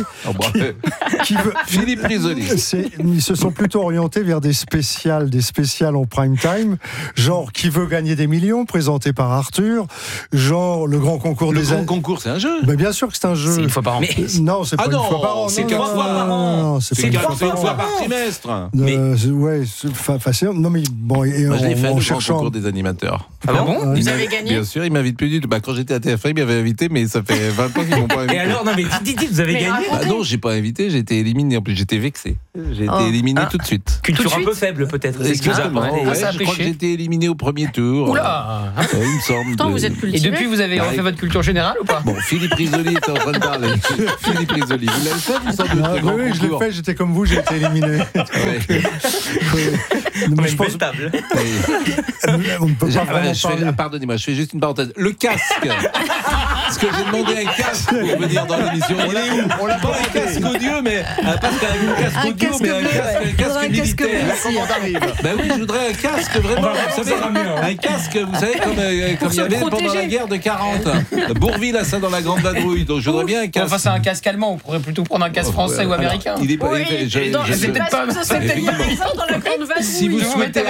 Philippe Risoli. Ils se sont plutôt orientés vers des spéciales en prime time, genre Qui veut gagner des millions, présenté par Arthur, genre le grand concours Le grand concours, c'est un jeu. Bien sûr que c'est un jeu. une fois par an. Non, c'est pas une fois par an. C'est 3 fois par an. C'est une fois par trimestre. Ouais, facile. Non, mais bon, moi, je l'ai fait le concours des animateurs. Ah bon? Vous avez gagné? Bien sûr, il m'invite plus du tout. Quand j'étais à TF1, il m'avait invité, mais ça fait 20 ans qu'ils m'ont pas invité. Et alors, non, mais dites, vous avez gagné? Non, j'ai pas invité, j'ai été éliminé. En plus, j'étais vexé. J'ai été éliminé tout de suite. Culture un peu faible, peut-être. Exactement. Je crois que j'ai été éliminé au premier tour. Oula! Il me semble. Pourtant, vous êtes cultivé. Et depuis, vous avez refait votre culture générale ou pas? Bon, Philippe Risoli était en train de parler. Philippe Risoli, vous l'avez fait, vous sans doute? Oui, je l'ai fait, j'étais comme vous, j'ai été éliminé. Mais je pense table. On ne peut pas vraiment parler. Pardonnez-moi, je fais juste une parenthèse. Le casque. Parce que j'ai demandé un casque pour venir dans l'émission. Il est où? On l'a pas un casque audio, mais pas un casque audio, mais un casque militaire. Ben oui, je voudrais un casque vraiment. Vous savez, un casque, vous savez, comme il y avait pendant la guerre de 40. Bourvil a ça dans la Grande Vadrouille, donc je voudrais bien un casque. Enfin, c'est un casque allemand, on pourrait plutôt prendre un casque français ou américain. Il est pas. C'est peut-être pas dans la Grande Vadrouille. Si vous souhaitez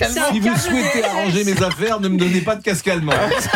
arranger mes affaires, ne me donnez pas de casque allemand.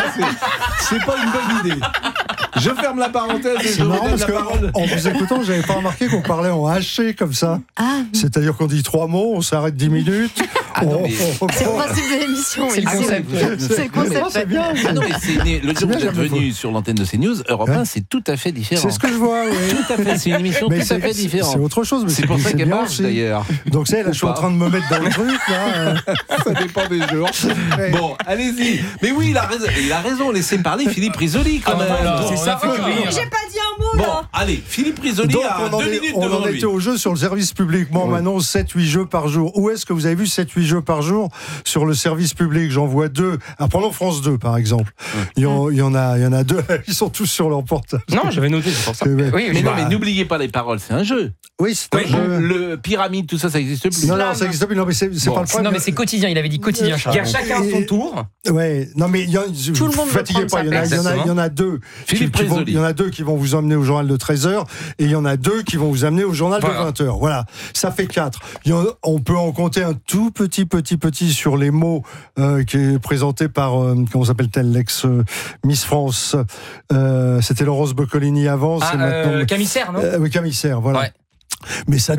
C'est pas une bonne idée. Je ferme la parenthèse et je vous donne la parole. En vous écoutant, j'avais pas remarqué qu'on parlait en haché comme ça. C'est-à-dire qu'on dit 3 mots, on s'arrête 10 minutes. C'est le principe de l'émission. C'est le concept. C'est le concept. C'est bien. Ah non, mais le jour où vous êtes venu sur l'antenne de CNews, Europe 1, c'est tout à fait différent. C'est ce que je vois, oui. Tout à fait, c'est une émission tout à fait différente. C'est autre chose. C'est pour ça qu'elle marche d'ailleurs. Donc là, je suis en train de me mettre dans le truc. Là. Ça dépend des jours. Bon, allez-y. Mais oui, il a raison. Laissez parler Philippe Risoli quand même. C'est ça. J'ai pas dit un mot là. Bon, allez, Philippe Risoli a 2 minutes devant lui. On en était au jeu sur le service public. Moi, on m'annonce 7-8 jeux par jour. Où est-ce que vous avez vu 7-8 jeux par jour sur le service public? J'en vois 2. Prenons France 2, par exemple. Il y en a 2. Ils sont tous sur leur portable. Non, j'avais noté, c'est pour ça. Oui, mais n'oubliez pas les paroles, c'est un jeu. Oui, c'est un jeu. Le pyramide, tout ça, ça n'existe plus. Non, ça n'existe plus. Non, mais c'est pas le problème. Non, mais c'est quotidien. Il avait dit quotidien, Charles. Il y a chacun son tour. Ouais, non, mais tout le monde fatiguez pas. Il y en a 2. Il y en a 2 qui vont vous emmener au journal de 13h et il y en a 2 qui vont vous amener au journal de 20h. Voilà, ça fait 4. On peut en compter un tout petit sur les mots qui est présenté par, comment s'appelle-t-elle, l'ex-Miss France. C'était Laurence Boccolini avant. C'est maintenant Camissaire, non? Oui, Camissaire, voilà. Ouais. Mais ça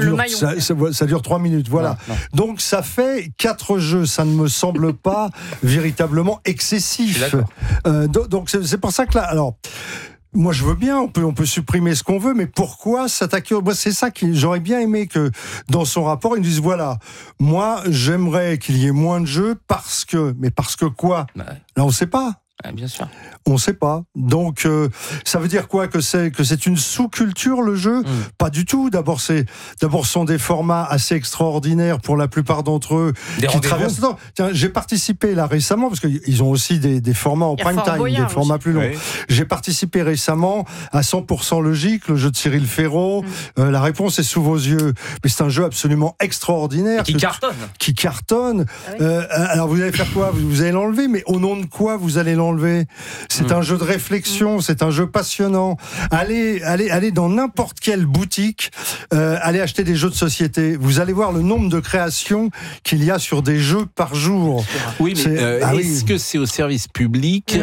dure 3 minutes, voilà. Non. Donc ça fait 4 jeux, ça ne me semble pas véritablement excessif. Donc c'est pour ça que là, alors. Moi, je veux bien, on peut supprimer ce qu'on veut, mais pourquoi s'attaquer? Moi, c'est ça que j'aurais bien aimé que, dans son rapport, ils nous disent, voilà, moi, j'aimerais qu'il y ait moins de jeux parce que quoi? Là, on ne sait pas. Bien sûr. On ne sait pas. Donc, ça veut dire quoi? Que c'est une sous-culture, le jeu? Pas du tout. D'abord, ce sont des formats assez extraordinaires pour la plupart d'entre eux qui traversent le temps. Tiens, j'ai participé là récemment, parce qu'ils ont aussi des formats en prime time, des formats plus longs. Oui. J'ai participé récemment à 100% Logique, le jeu de Cyril Ferraud. La réponse est sous vos yeux. Mais c'est un jeu absolument extraordinaire. Qui cartonne. Alors, vous allez faire quoi? Vous allez l'enlever, mais au nom de quoi vous allez l'enlever? C'est un jeu de réflexion, c'est un jeu passionnant. Allez dans n'importe quelle boutique, allez acheter des jeux de société. Vous allez voir le nombre de créations qu'il y a sur des jeux par jour. Oui, mais est-ce que c'est au service public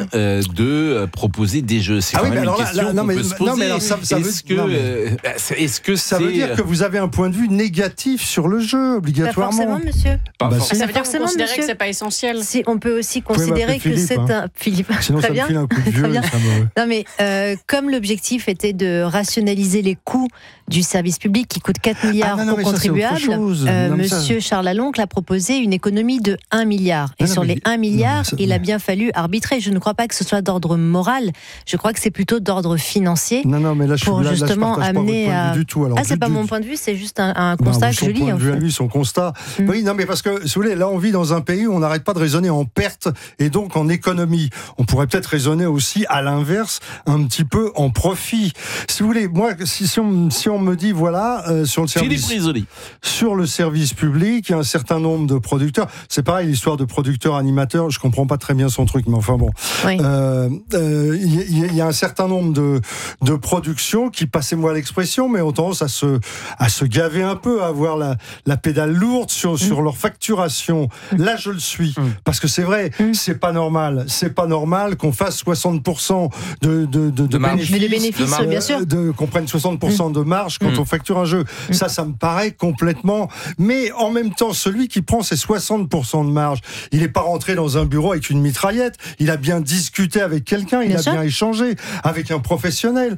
de proposer des jeux? C'est quand même une question qu'on peut se poser. Est-ce que ça veut dire que vous avez un point de vue négatif sur le jeu, obligatoirement? Pas forcément, monsieur. Ça veut dire qu'on considère que c'est pas essentiel. On peut aussi considérer que c'est un... Philippe. Sinon, très ça bien. me file un coup de vieux. Non, mais comme l'objectif était de rationaliser les coûts du service public qui coûte 4 milliards aux contribuables, monsieur Charles Laloncle a proposé une économie de 1 milliard. Et sur les 1 milliard, il a bien fallu arbitrer. Je ne crois pas que ce soit d'ordre moral. Je crois que c'est plutôt d'ordre financier. Non, mais là, pour justement amener à. Du tout. Alors, c'est pas mon point de vue, c'est juste un constat que je lis. Son point de vue à lui, son constat. Oui, non, mais parce que, si vous voulez, là, on vit dans un pays où on n'arrête pas de raisonner en perte et donc en économie. On pourrait peut-être raisonner aussi à l'inverse, un petit peu en profit. Si vous voulez, moi, si on me dit, voilà, sur le service public, il y a un certain nombre de producteurs. C'est pareil, l'histoire de producteurs animateurs, je comprends pas très bien son truc, mais enfin bon. Oui. Il y a un certain nombre de productions qui, passez-moi l'expression, mais ont tendance à se gaver un peu, à avoir la pédale lourde sur leur facturation. Là, je le suis. Parce que c'est vrai, c'est pas normal. C'est pas normal qu'on fasse 60% de bénéfices. Mais des bénéfices, bien sûr. Qu'on prenne 60% de marge quand on facture un jeu. Ça me paraît complètement... Mais en même temps, celui qui prend ces 60% de marge, il n'est pas rentré dans un bureau avec une mitraillette. Il a bien discuté avec quelqu'un, il a bien échangé avec un professionnel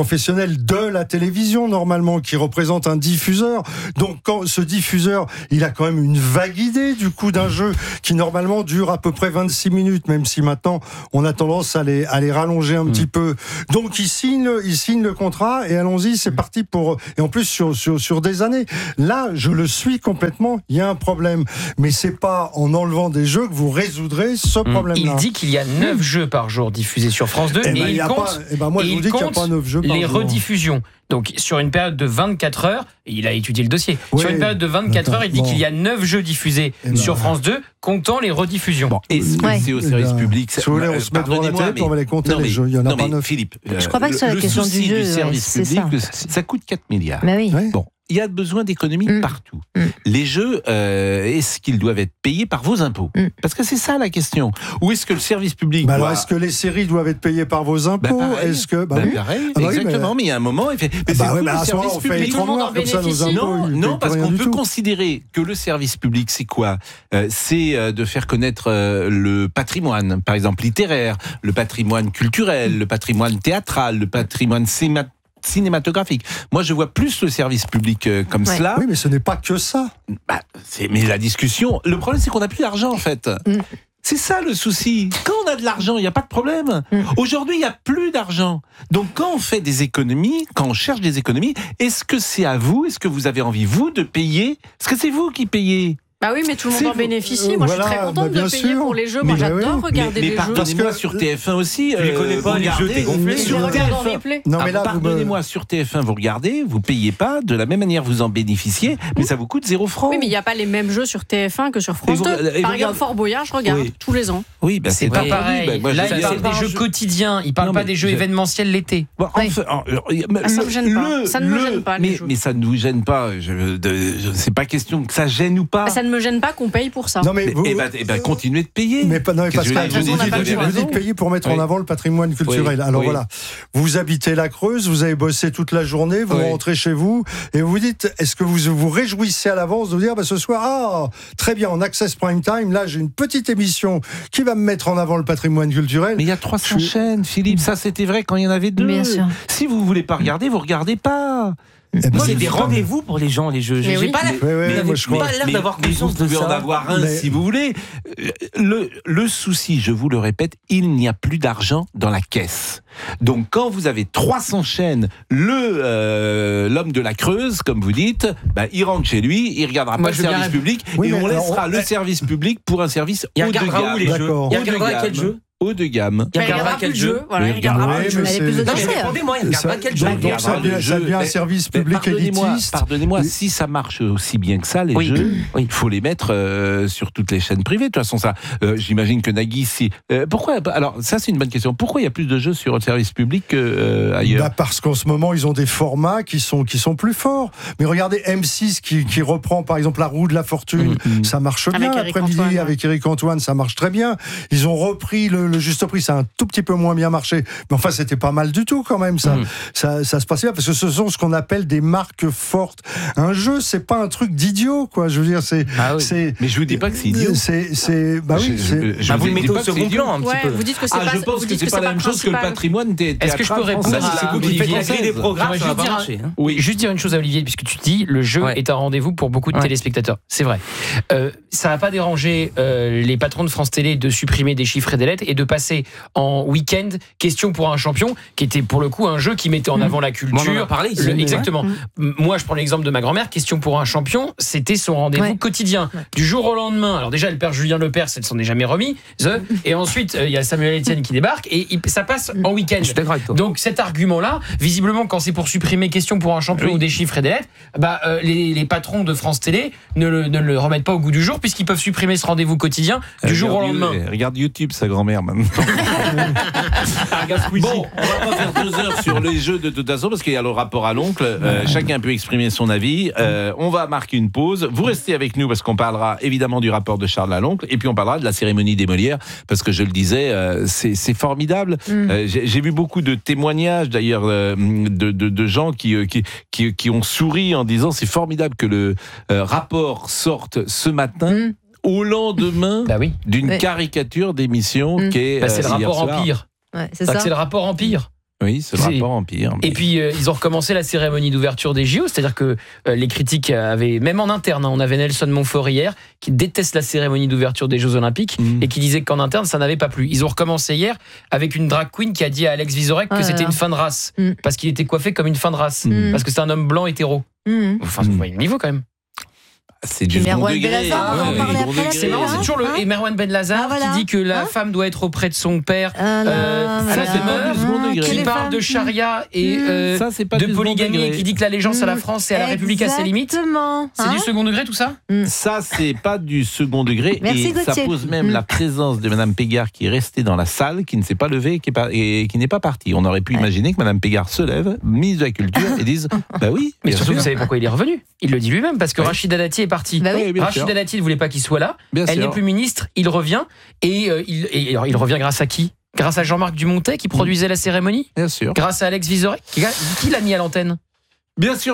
de la télévision, normalement, qui représente un diffuseur. Donc, quand ce diffuseur, il a quand même une vague idée du coup d'un jeu qui, normalement, dure à peu près 26 minutes, même si maintenant, on a tendance à les rallonger un petit peu. Donc, il signe le contrat et allons-y, c'est parti pour... Et en plus, sur des années. Là, je le suis complètement, il y a un problème. Mais c'est pas en enlevant des jeux que vous résoudrez ce problème-là. Il dit qu'il y a 9 jeux par jour diffusés sur France 2 et il compte, moi, je vous dis qu'il n'y a pas 9 jeux par les jour. Rediffusions. Donc, sur une période de 24 heures, il a étudié le dossier, sur une période de 24 heures, il dit qu'il y a 9 jeux diffusés sur France 2, comptant les rediffusions. Est-ce que c'est au service public? Si vous voulez, on se met devant la télé et on va les compter les jeux. Il y en a pas 9. Philippe, je crois pas que c'est la question du jeu. Le service public, ça coûte 4 milliards. Mais oui. Bon. Il y a besoin d'économies partout. Les jeux, est-ce qu'ils doivent être payés par vos impôts? Parce que c'est ça la question. Ou est-ce que le service public alors, est-ce que les séries doivent être payées par vos impôts? Est-ce que pareil, exactement. Mais il y a un moment, il fait. À ce moment-là, on fait écran noir comme ça nos impôts. Non, parce qu'on peut considérer que le service public, c'est quoi? C'est de faire connaître le patrimoine, par exemple littéraire, le patrimoine culturel, le patrimoine théâtral, le patrimoine cinématographique. Moi, je vois plus le service public comme cela. Oui, mais ce n'est pas que ça. Mais la discussion... Le problème, c'est qu'on n'a plus d'argent, en fait. C'est ça, le souci. Quand on a de l'argent, il n'y a pas de problème. Aujourd'hui, il n'y a plus d'argent. Donc, quand on fait des économies, quand on cherche des économies, est-ce que c'est à vous? Est-ce que vous avez envie, vous, de payer? Parce que c'est vous qui payez. Bah oui, mais tout le monde en bénéficie. Moi, je suis très contente de payer pour les jeux. Moi, j'adore regarder les jeux. Pardonnez-moi, sur TF1 aussi. Tu les connais pas, les jeux, t'es gonflé. Je les regarde en replay. Non, mais là, pardonnez-moi, sur TF1, vous regardez, vous payez pas, de la même manière, vous en bénéficiez, mais ça vous coûte 0 francs. Oui, mais il n'y a pas les mêmes jeux sur TF1 que sur France 2. Par exemple, Fort Boyard, je regarde tous les ans. Oui, c'est pas pareil. Là, il parle des jeux quotidiens, il parle pas des jeux événementiels l'été. Ça ne me gêne pas. Ça ne me gêne pas, les jeux. Mais ça ne vous gêne pas. C'est pas question que ça gêne ou pas. Ça ne me gêne pas qu'on paye pour ça. Non, mais vous, continuez de payer. Mais pas, non, mais Pascal, vous dites payer pour mettre en avant le patrimoine culturel. Alors voilà, vous habitez la Creuse, vous avez bossé toute la journée, vous rentrez chez vous et vous dites, est-ce que vous vous réjouissez à l'avance de vous dire, ce soir, très bien, en Access Prime Time, là j'ai une petite émission qui va me mettre en avant le patrimoine culturel. Mais il y a 300 chaînes, Philippe, ça c'était vrai quand il y en avait 2. Bien sûr. Si vous voulez pas regarder, vous regardez pas. Moi, c'est des rendez-vous pour les gens, les jeux. J'ai pas l'air d'avoir conscience de ça. Vous pouvez en avoir un si vous voulez. Le souci, je vous le répète, il n'y a plus d'argent dans la caisse. Donc, quand vous avez 300 chaînes, l'homme de la Creuse, comme vous dites, il rentre chez lui, il regardera pas le service public et on laissera le service public pour un service haut de gamme. Il regardera où les jeux? Il regardera quel jeu? Haut de gamme. Il regardera quel jeu? Voilà, il regardera plus de jeux. Répondez-moi, il regardera quel jeu? Donc ça devient un service public élitiste. Pardonnez-moi, si ça marche aussi bien que ça, les jeux, il faut les mettre sur toutes les chaînes privées. De toute façon, ça, j'imagine que Nagui, pourquoi? Alors, ça, c'est une bonne question. Pourquoi il y a plus de jeux sur le service public qu'ailleurs? Parce qu'en ce moment, ils ont des formats qui sont plus forts. Mais regardez M6 qui reprend, par exemple, La Roue de la Fortune. Ça marche bien l'après-midi avec Éric Antoine. Ça marche très bien. Ils ont repris le juste prix, ça a un tout petit peu moins bien marché, mais enfin c'était pas mal du tout quand même, ça se passait bien, parce que ce sont ce qu'on appelle des marques fortes. Un jeu, c'est pas un truc d'idiot, quoi. Je veux dire, c'est. Mais je vous dis pas que c'est idiot. Vous le mettez au second plan un petit peu. Vous dites que c'est pas. Je pense que c'est pas la même chose que le patrimoine théâtral. Est-ce que je peux répondre à Olivier? Des programmes, ça va pas marcher. Oui, juste dire une chose à Olivier, puisque tu dis le jeu est un rendez-vous pour beaucoup de téléspectateurs. C'est vrai. Ça n'a pas dérangé les patrons de France Télé de supprimer des chiffres et des lettres et de passer en week-end Question pour un champion, qui était pour le coup un jeu qui mettait en avant la culture. On en a parlé ici. Exactement. Moi, je prends l'exemple de ma grand-mère. Question pour un champion, c'était son rendez-vous quotidien. Du jour au lendemain. Alors déjà, le père Julien Lepers, elle s'en est jamais remis. Et ensuite, il y a Samuel Etienne qui débarque et ça passe en week-end. Donc cet argument-là, visiblement, quand c'est pour supprimer Question pour un champion ou des chiffres et des lettres, les patrons de France Télé ne le remettent pas au goût du jour, puisqu'ils peuvent supprimer ce rendez-vous quotidien du jour au lendemain. Regarde YouTube, sa grand-mère. maintenant. Bon, on va pas faire 2 heures sur les jeux de toute façon parce qu'il y a le rapport à l'oncle. Chacun peut exprimer son avis. On va marquer une pause. Vous restez avec nous parce qu'on parlera évidemment du rapport de Charles à l'oncle et puis on parlera de la cérémonie des Molières parce que je le disais, c'est formidable. J'ai vu beaucoup de témoignages d'ailleurs de gens qui ont souri en disant c'est formidable que le rapport sorte ce matin. Au lendemain d'une caricature d'émission qui est c'est le rapport Empire. C'est ça. C'est le rapport Empire. Oui, c'est le rapport Empire. Et puis ils ont recommencé la cérémonie d'ouverture des JO, c'est-à-dire que les critiques avaient, même en interne, on avait Nelson Montfort hier qui déteste la cérémonie d'ouverture des Jeux Olympiques et qui disait qu'en interne ça n'avait pas plu. Ils ont recommencé hier avec une drag queen qui a dit à Alex Vizorek que c'était une fin de race parce qu'il était coiffé comme une fin de race parce que c'est un homme blanc hétéro. Enfin, vous voyez le niveau quand même. C'est du second degré. C'est marrant, c'est toujours et Merwan Ben Lazar qui dit que la femme doit être auprès de son père à la demeure, qui parle de charia et de polygamie et qui dit que l'allégeance à la France et à la République a ses limites. C'est du second degré tout ça ? Ça, c'est pas du second degré. Merci, et ça pose même la présence de Madame Pégard qui est restée dans la salle, qui ne s'est pas levée et qui n'est pas partie. On aurait pu imaginer que Madame Pégard se lève, ministre de la Culture, et dise bah oui. Mais surtout, vous savez pourquoi il est revenu ? Il le dit lui-même, parce que Rachida Dati est parti. Rachida Dati ne voulait pas qu'il soit là. Elle n'est plus ministre, il revient. Et il revient grâce à qui ? Grâce à Jean-Marc Dumontet qui produisait la cérémonie ? Bien sûr. Grâce à Alex Vizorek ? Qui l'a mis à l'antenne ? Bien sûr.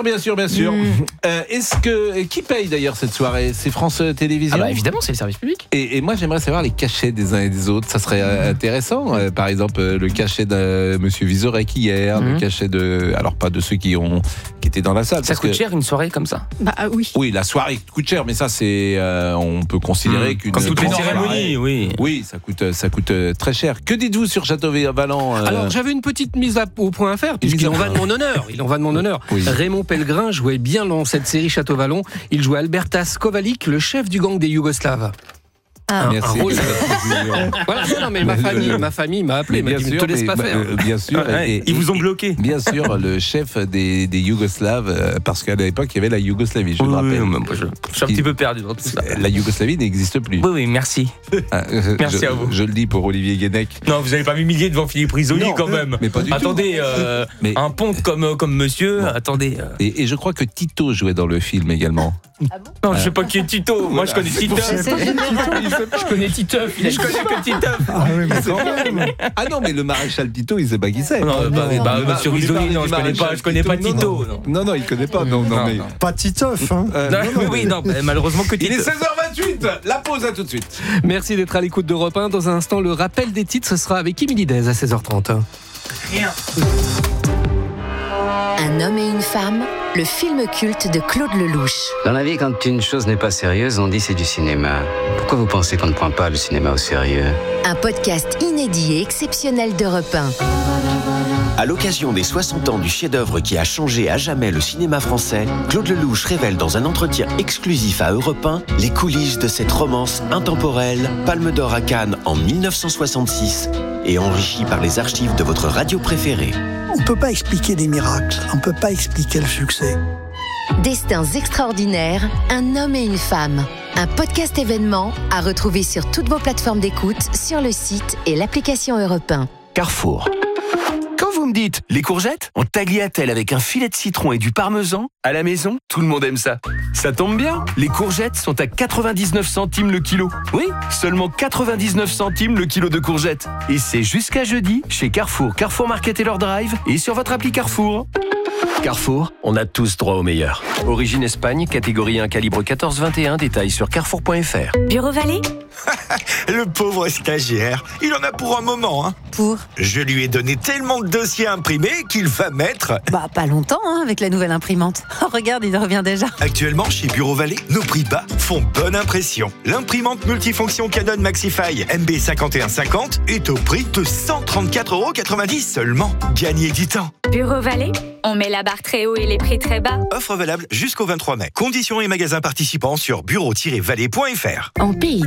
Qui paye d'ailleurs cette soirée ? C'est France Télévisions ? Évidemment, c'est le service public. Et moi, j'aimerais savoir les cachets des uns et des autres. Ça serait intéressant. Par exemple, le cachet de Monsieur Vizorek hier, le cachet alors pas de ceux qui étaient dans la salle. Ça coûte cher une soirée comme ça ? Oui. Oui, la soirée coûte cher, mais ça c'est, on peut considérer qu'une comme toutes les cérémonies, oui, ça coûte très cher. Que dites-vous sur Château-Valent Alors, j'avais une petite mise au point à faire, puisqu'il en va de mon honneur. Oui. Raymond Pellegrin jouait bien dans cette série Château-Vallon. Il jouait Albertas Kovalik, le chef du gang des Yougoslaves. Merci. Voilà, mais ma famille m'a appelé, m'a dit ne te laisse pas faire. Bien sûr. Ils vous ont bloqué. Bien sûr, le chef des Yougoslaves, parce qu'à l'époque, il y avait la Yougoslavie, je le rappelle. Je suis un petit peu perdu dans tout ça. La Yougoslavie n'existe plus. Oui, merci. Merci à vous. Je le dis pour Olivier Guénec. Non, vous n'allez pas m'humilier devant Philippe Risoli quand même. Mais pas du tout. Attendez, un ponte comme monsieur, attendez. Et je crois que Tito jouait dans le film également. Ah bon ? Non, je sais pas qui est Tito. Moi, je connais Titeuf. Je connais Titeuf. Je connais que Titeuf. Ah non, mais le maréchal Tito, il sait pas qui c'est. Monsieur Risoli, non, je connais pas Tito. Non, il connaît pas. Non. Pas Titeuf. Malheureusement que Titeuf. Il est 16h28. La pause, à tout de suite. Merci d'être à l'écoute d'Europe 1. Dans un instant, le rappel des titres, ce sera avec Émilie Dez à 16h30. Rien. Un homme et une femme, le film culte de Claude Lelouch. Dans la vie, quand une chose n'est pas sérieuse, on dit c'est du cinéma. Pourquoi vous pensez qu'on ne prend pas le cinéma au sérieux ? Un podcast inédit et exceptionnel d'Europe 1. À l'occasion des 60 ans du chef-d'œuvre qui a changé à jamais le cinéma français, Claude Lelouch révèle dans un entretien exclusif à Europe 1 les coulisses de cette romance intemporelle, Palme d'Or à Cannes en 1966 et enrichie par les archives de votre radio préférée. On ne peut pas expliquer des miracles, on ne peut pas expliquer le succès. Destins extraordinaires, un homme et une femme. Un podcast événement à retrouver sur toutes vos plateformes d'écoute, sur le site et l'application Europe 1. Carrefour. Quand vous me dites les courgettes, en tagliatelle avec un filet de citron et du parmesan, à la maison, tout le monde aime ça. Ça tombe bien, les courgettes sont à 99 centimes le kilo. Oui, seulement 99 centimes le kilo de courgettes. Et c'est jusqu'à jeudi chez Carrefour, Carrefour Market et leur drive et sur votre appli Carrefour. Carrefour, on a tous droit au meilleur. Origine Espagne, catégorie 1, calibre 14-21, détails sur carrefour.fr. Bureau Vallée ? Le pauvre stagiaire, il en a pour un moment. Pour ? Je lui ai donné tellement de dossiers imprimés qu'il va mettre... Pas longtemps, avec la nouvelle imprimante. Oh, regarde, il revient déjà. Actuellement, chez Bureau Vallée, nos prix bas font bonne impression. L'imprimante multifonction Canon Maxify MB5150 est au prix de 134,90 € seulement. Gagnez du temps. Bureau Vallée, on met la barre très haut et les prix très bas. Offre valable jusqu'au 23 mai. Conditions et magasins participants sur bureau-vallée.fr. En Pays d'Oc,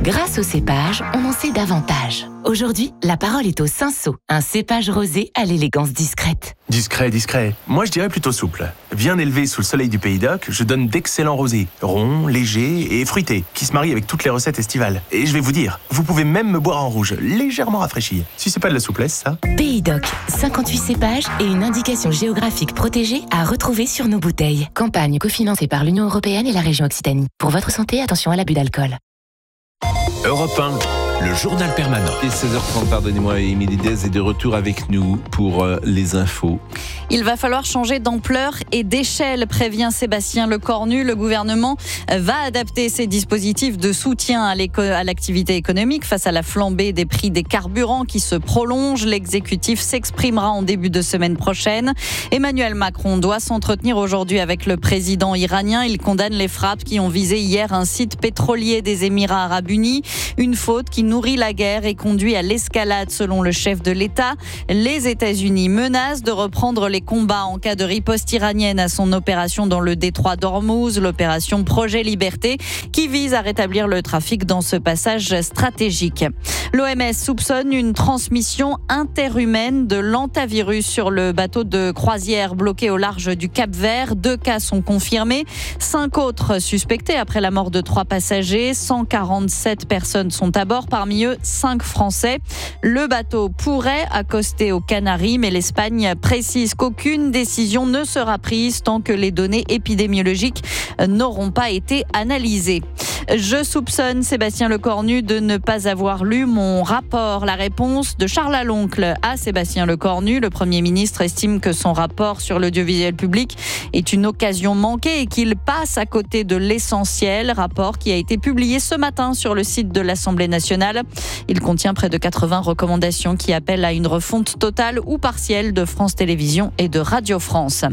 Grâce au cépage, on en sait davantage. Aujourd'hui, la parole est au Cinsault, un cépage rosé à l'élégance discrète. Discret. Moi, je dirais plutôt souple. Bien élevé sous le soleil du Pays d'Oc, je donne d'excellents rosés, ronds, légers et fruités, qui se marient avec toutes les recettes estivales. Et je vais vous dire, vous pouvez même me boire en rouge, légèrement rafraîchi. Si c'est pas de la souplesse, ça. Pays d'Oc, 58 cépages et une indication géographique protégée à retrouver sur nos bouteilles. Campagne cofinancée par l'Union européenne et la région Occitanie. Pour votre santé, attention à l'abus d'alcool. Europe 1, le journal permanent. Et 16h30, pardonnez-moi, Émilie Dez est de retour avec nous pour les infos. Il va falloir changer d'ampleur et d'échelle, prévient Sébastien Lecornu. Le gouvernement va adapter ses dispositifs de soutien à l'activité économique face à la flambée des prix des carburants qui se prolonge. L'exécutif s'exprimera en début de semaine prochaine. Emmanuel Macron doit s'entretenir aujourd'hui avec le président iranien. Il condamne les frappes qui ont visé hier un site pétrolier des Émirats arabes unis. Une faute qui nourrit la guerre et conduit à l'escalade, selon le chef de l'État. Les États-Unis menacent de reprendre les combats en cas de riposte iranienne à son opération dans le détroit d'Ormuz, l'opération Projet Liberté, qui vise à rétablir le trafic dans ce passage stratégique. L'OMS soupçonne une transmission interhumaine de l'hantavirus sur le bateau de croisière bloqué au large du Cap-Vert. 2 cas sont confirmés, 5 autres suspectés après la mort de 3 passagers. 147 personnes sont à bord, parmi eux 5 Français. Le bateau pourrait accoster aux Canaries, mais l'Espagne précise qu'aucune décision ne sera prise tant que les données épidémiologiques n'auront pas été analysées. Je soupçonne Sébastien Lecornu de ne pas avoir lu mon rapport. La réponse de Charles Laloncle à Sébastien Lecornu. Le Premier ministre estime que son rapport sur l'audiovisuel public est une occasion manquée et qu'il passe à côté de l'essentiel. Rapport qui a été publié ce matin sur le site de l'Assemblée nationale. Il contient près de 80 recommandations qui appellent à une refonte totale ou partielle de France Télévisions et de Radio France.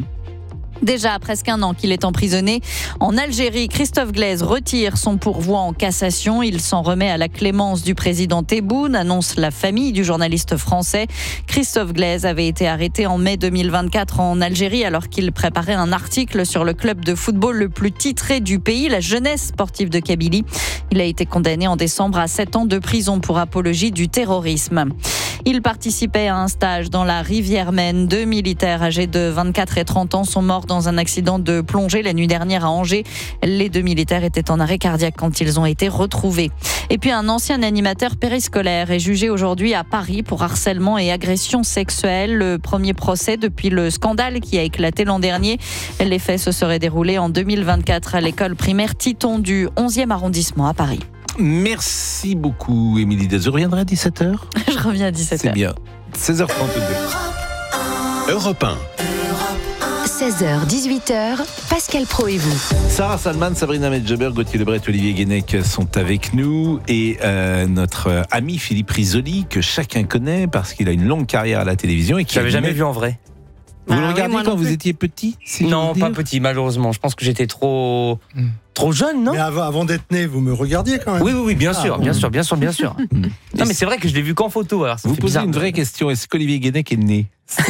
Déjà presque 1 an qu'il est emprisonné en Algérie, Christophe Glaise retire son pourvoi en cassation. Il s'en remet à la clémence du président Tebboune, annonce la famille du journaliste français. Christophe Glaise avait été arrêté en mai 2024 en Algérie alors qu'il préparait un article sur le club de football le plus titré du pays, la Jeunesse sportive de Kabylie. Il a été condamné en décembre à 7 ans de prison pour apologie du terrorisme. Il participait à un stage dans la rivière Maine. 2 militaires âgés de 24 et 30 ans sont morts dans un accident de plongée la nuit dernière à Angers. Les 2 militaires étaient en arrêt cardiaque quand ils ont été retrouvés. Et puis un ancien animateur périscolaire est jugé aujourd'hui à Paris pour harcèlement et agression sexuelle. Le premier procès depuis le scandale qui a éclaté l'an dernier. Les faits se seraient déroulés en 2024 à l'école primaire Titon du 11e arrondissement à Paris. Merci beaucoup, Émilie Dez. Je reviendrai à 17h. Je reviens à 17h. C'est bien. 16h32. Europe 1. 16h, 18h, Pascal Pro et vous. Sarah Salman, Sabrina Medjeber, Gauthier Lebret, Olivier Guénec sont avec nous. Et notre ami Philippe Risoli, que chacun connaît parce qu'il a une longue carrière à la télévision. Et je l'avais jamais vu en vrai. Vous le regardiez quand vous étiez petit, Non, pas petit, malheureusement. Je pense que j'étais trop jeune, non? Mais avant d'être né, vous me regardiez quand même. Oui, bien sûr. Non, mais c'est vrai que je l'ai vu qu'en photo. Alors vous posez une vraie question. Est-ce qu'Olivier Guénec est né?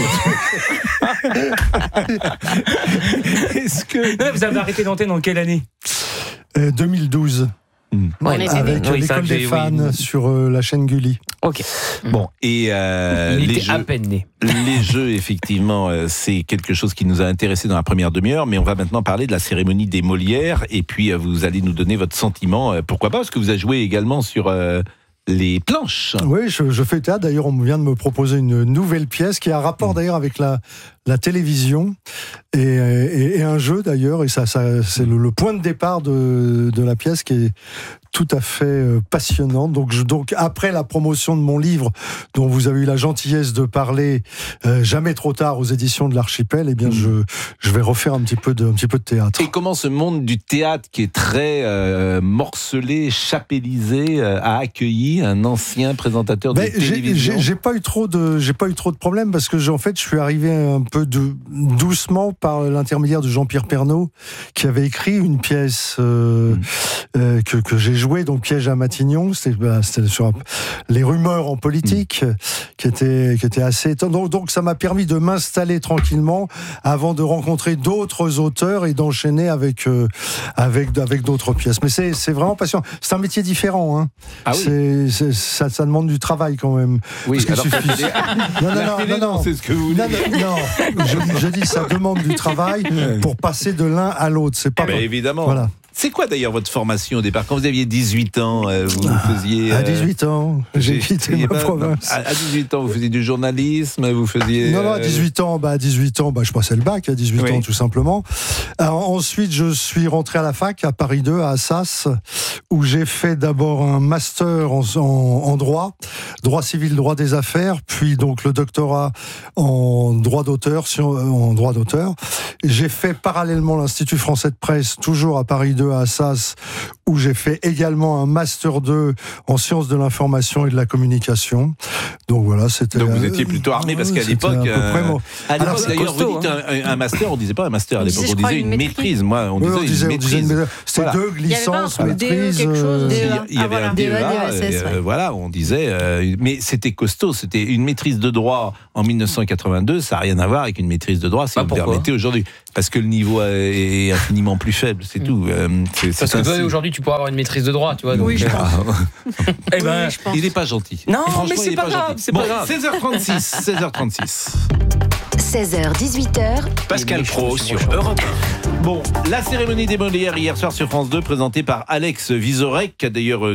Est-ce que... Non, vous avez arrêté d'antenne en quelle année? 2012. Avec l'école des fans sur la chaîne Gulli. Ok. Bon, et il était à peine né. Les jeux, effectivement, c'est quelque chose qui nous a intéressés dans la première demi-heure, mais on va maintenant parler de la cérémonie des Molières, et puis vous allez nous donner votre sentiment. Pourquoi pas, parce que vous avez joué également sur les planches. Oui, je fais théâtre. D'ailleurs, on vient de me proposer une nouvelle pièce qui a un rapport d'ailleurs avec la télévision et un jeu d'ailleurs. Et ça c'est le point de départ de la pièce qui est tout à fait passionnant. Donc après la promotion de mon livre, dont vous avez eu la gentillesse de parler, Jamais trop tard aux éditions de l'Archipel, eh bien je vais refaire un petit peu de théâtre. Et comment ce monde du théâtre qui est très morcelé, chapellisé, a accueilli un ancien présentateur de télévision? J'ai pas eu trop de problèmes parce que en fait je suis arrivé un peu doucement par l'intermédiaire de Jean-Pierre Pernaut qui avait écrit une pièce que j'ai joué, donc Piège à Matignon. C'était sur les rumeurs en politique qui étaient assez étonnantes. Donc ça m'a permis de m'installer tranquillement avant de rencontrer d'autres auteurs et d'enchaîner avec d'autres pièces. Mais c'est vraiment passionnant. C'est un métier différent. Hein. Ah oui. Ça demande du travail quand même. Oui, alors non, c'est ce que vous voulez. Non, je dis ça demande du travail pour passer de l'un à l'autre. C'est pas évidemment. Voilà. C'est quoi d'ailleurs votre formation au départ? Quand vous aviez 18 ans, vous faisiez... À 18 ans, j'ai quitté ma province. À 18 ans, vous faisiez du journalisme, vous faisiez... Non, à 18 ans, je passais le bac à 18 ans tout simplement. Alors, ensuite, je suis rentré à la fac à Paris 2, à Assas, où j'ai fait d'abord un master en droit civil, droit des affaires, puis donc le doctorat en droit d'auteur. J'ai fait parallèlement l'Institut français de presse, toujours à Paris 2, à Assas, où j'ai fait également un Master 2 en sciences de l'information et de la communication. Donc voilà, c'était... Donc vous étiez plutôt armé, parce qu'à l'époque... d'ailleurs, vous dites un master, on disait pas un master à l'époque, on disait une maîtrise. Moi, on disait une maîtrise. C'était 2 licences, maîtrise... Il y avait un DEA, voilà, on disait... Mais c'était costaud, c'était une maîtrise de droit en 1982, ça n'a rien à voir avec une maîtrise de droit, si vous me permettez, aujourd'hui. Parce que le niveau est infiniment plus faible, c'est tout. Parce que toi, aujourd'hui, tu pourras avoir une maîtrise de droit, tu vois. Donc... Oui, je pense. Eh ben, il n'est pas gentil. Non, mais c'est pas grave. 16h36. 16h, 18h. Pascal Praud sur Europe 1. Bon, la cérémonie des Molières hier soir sur France 2, présentée par Alex Vizorek, qui a d'ailleurs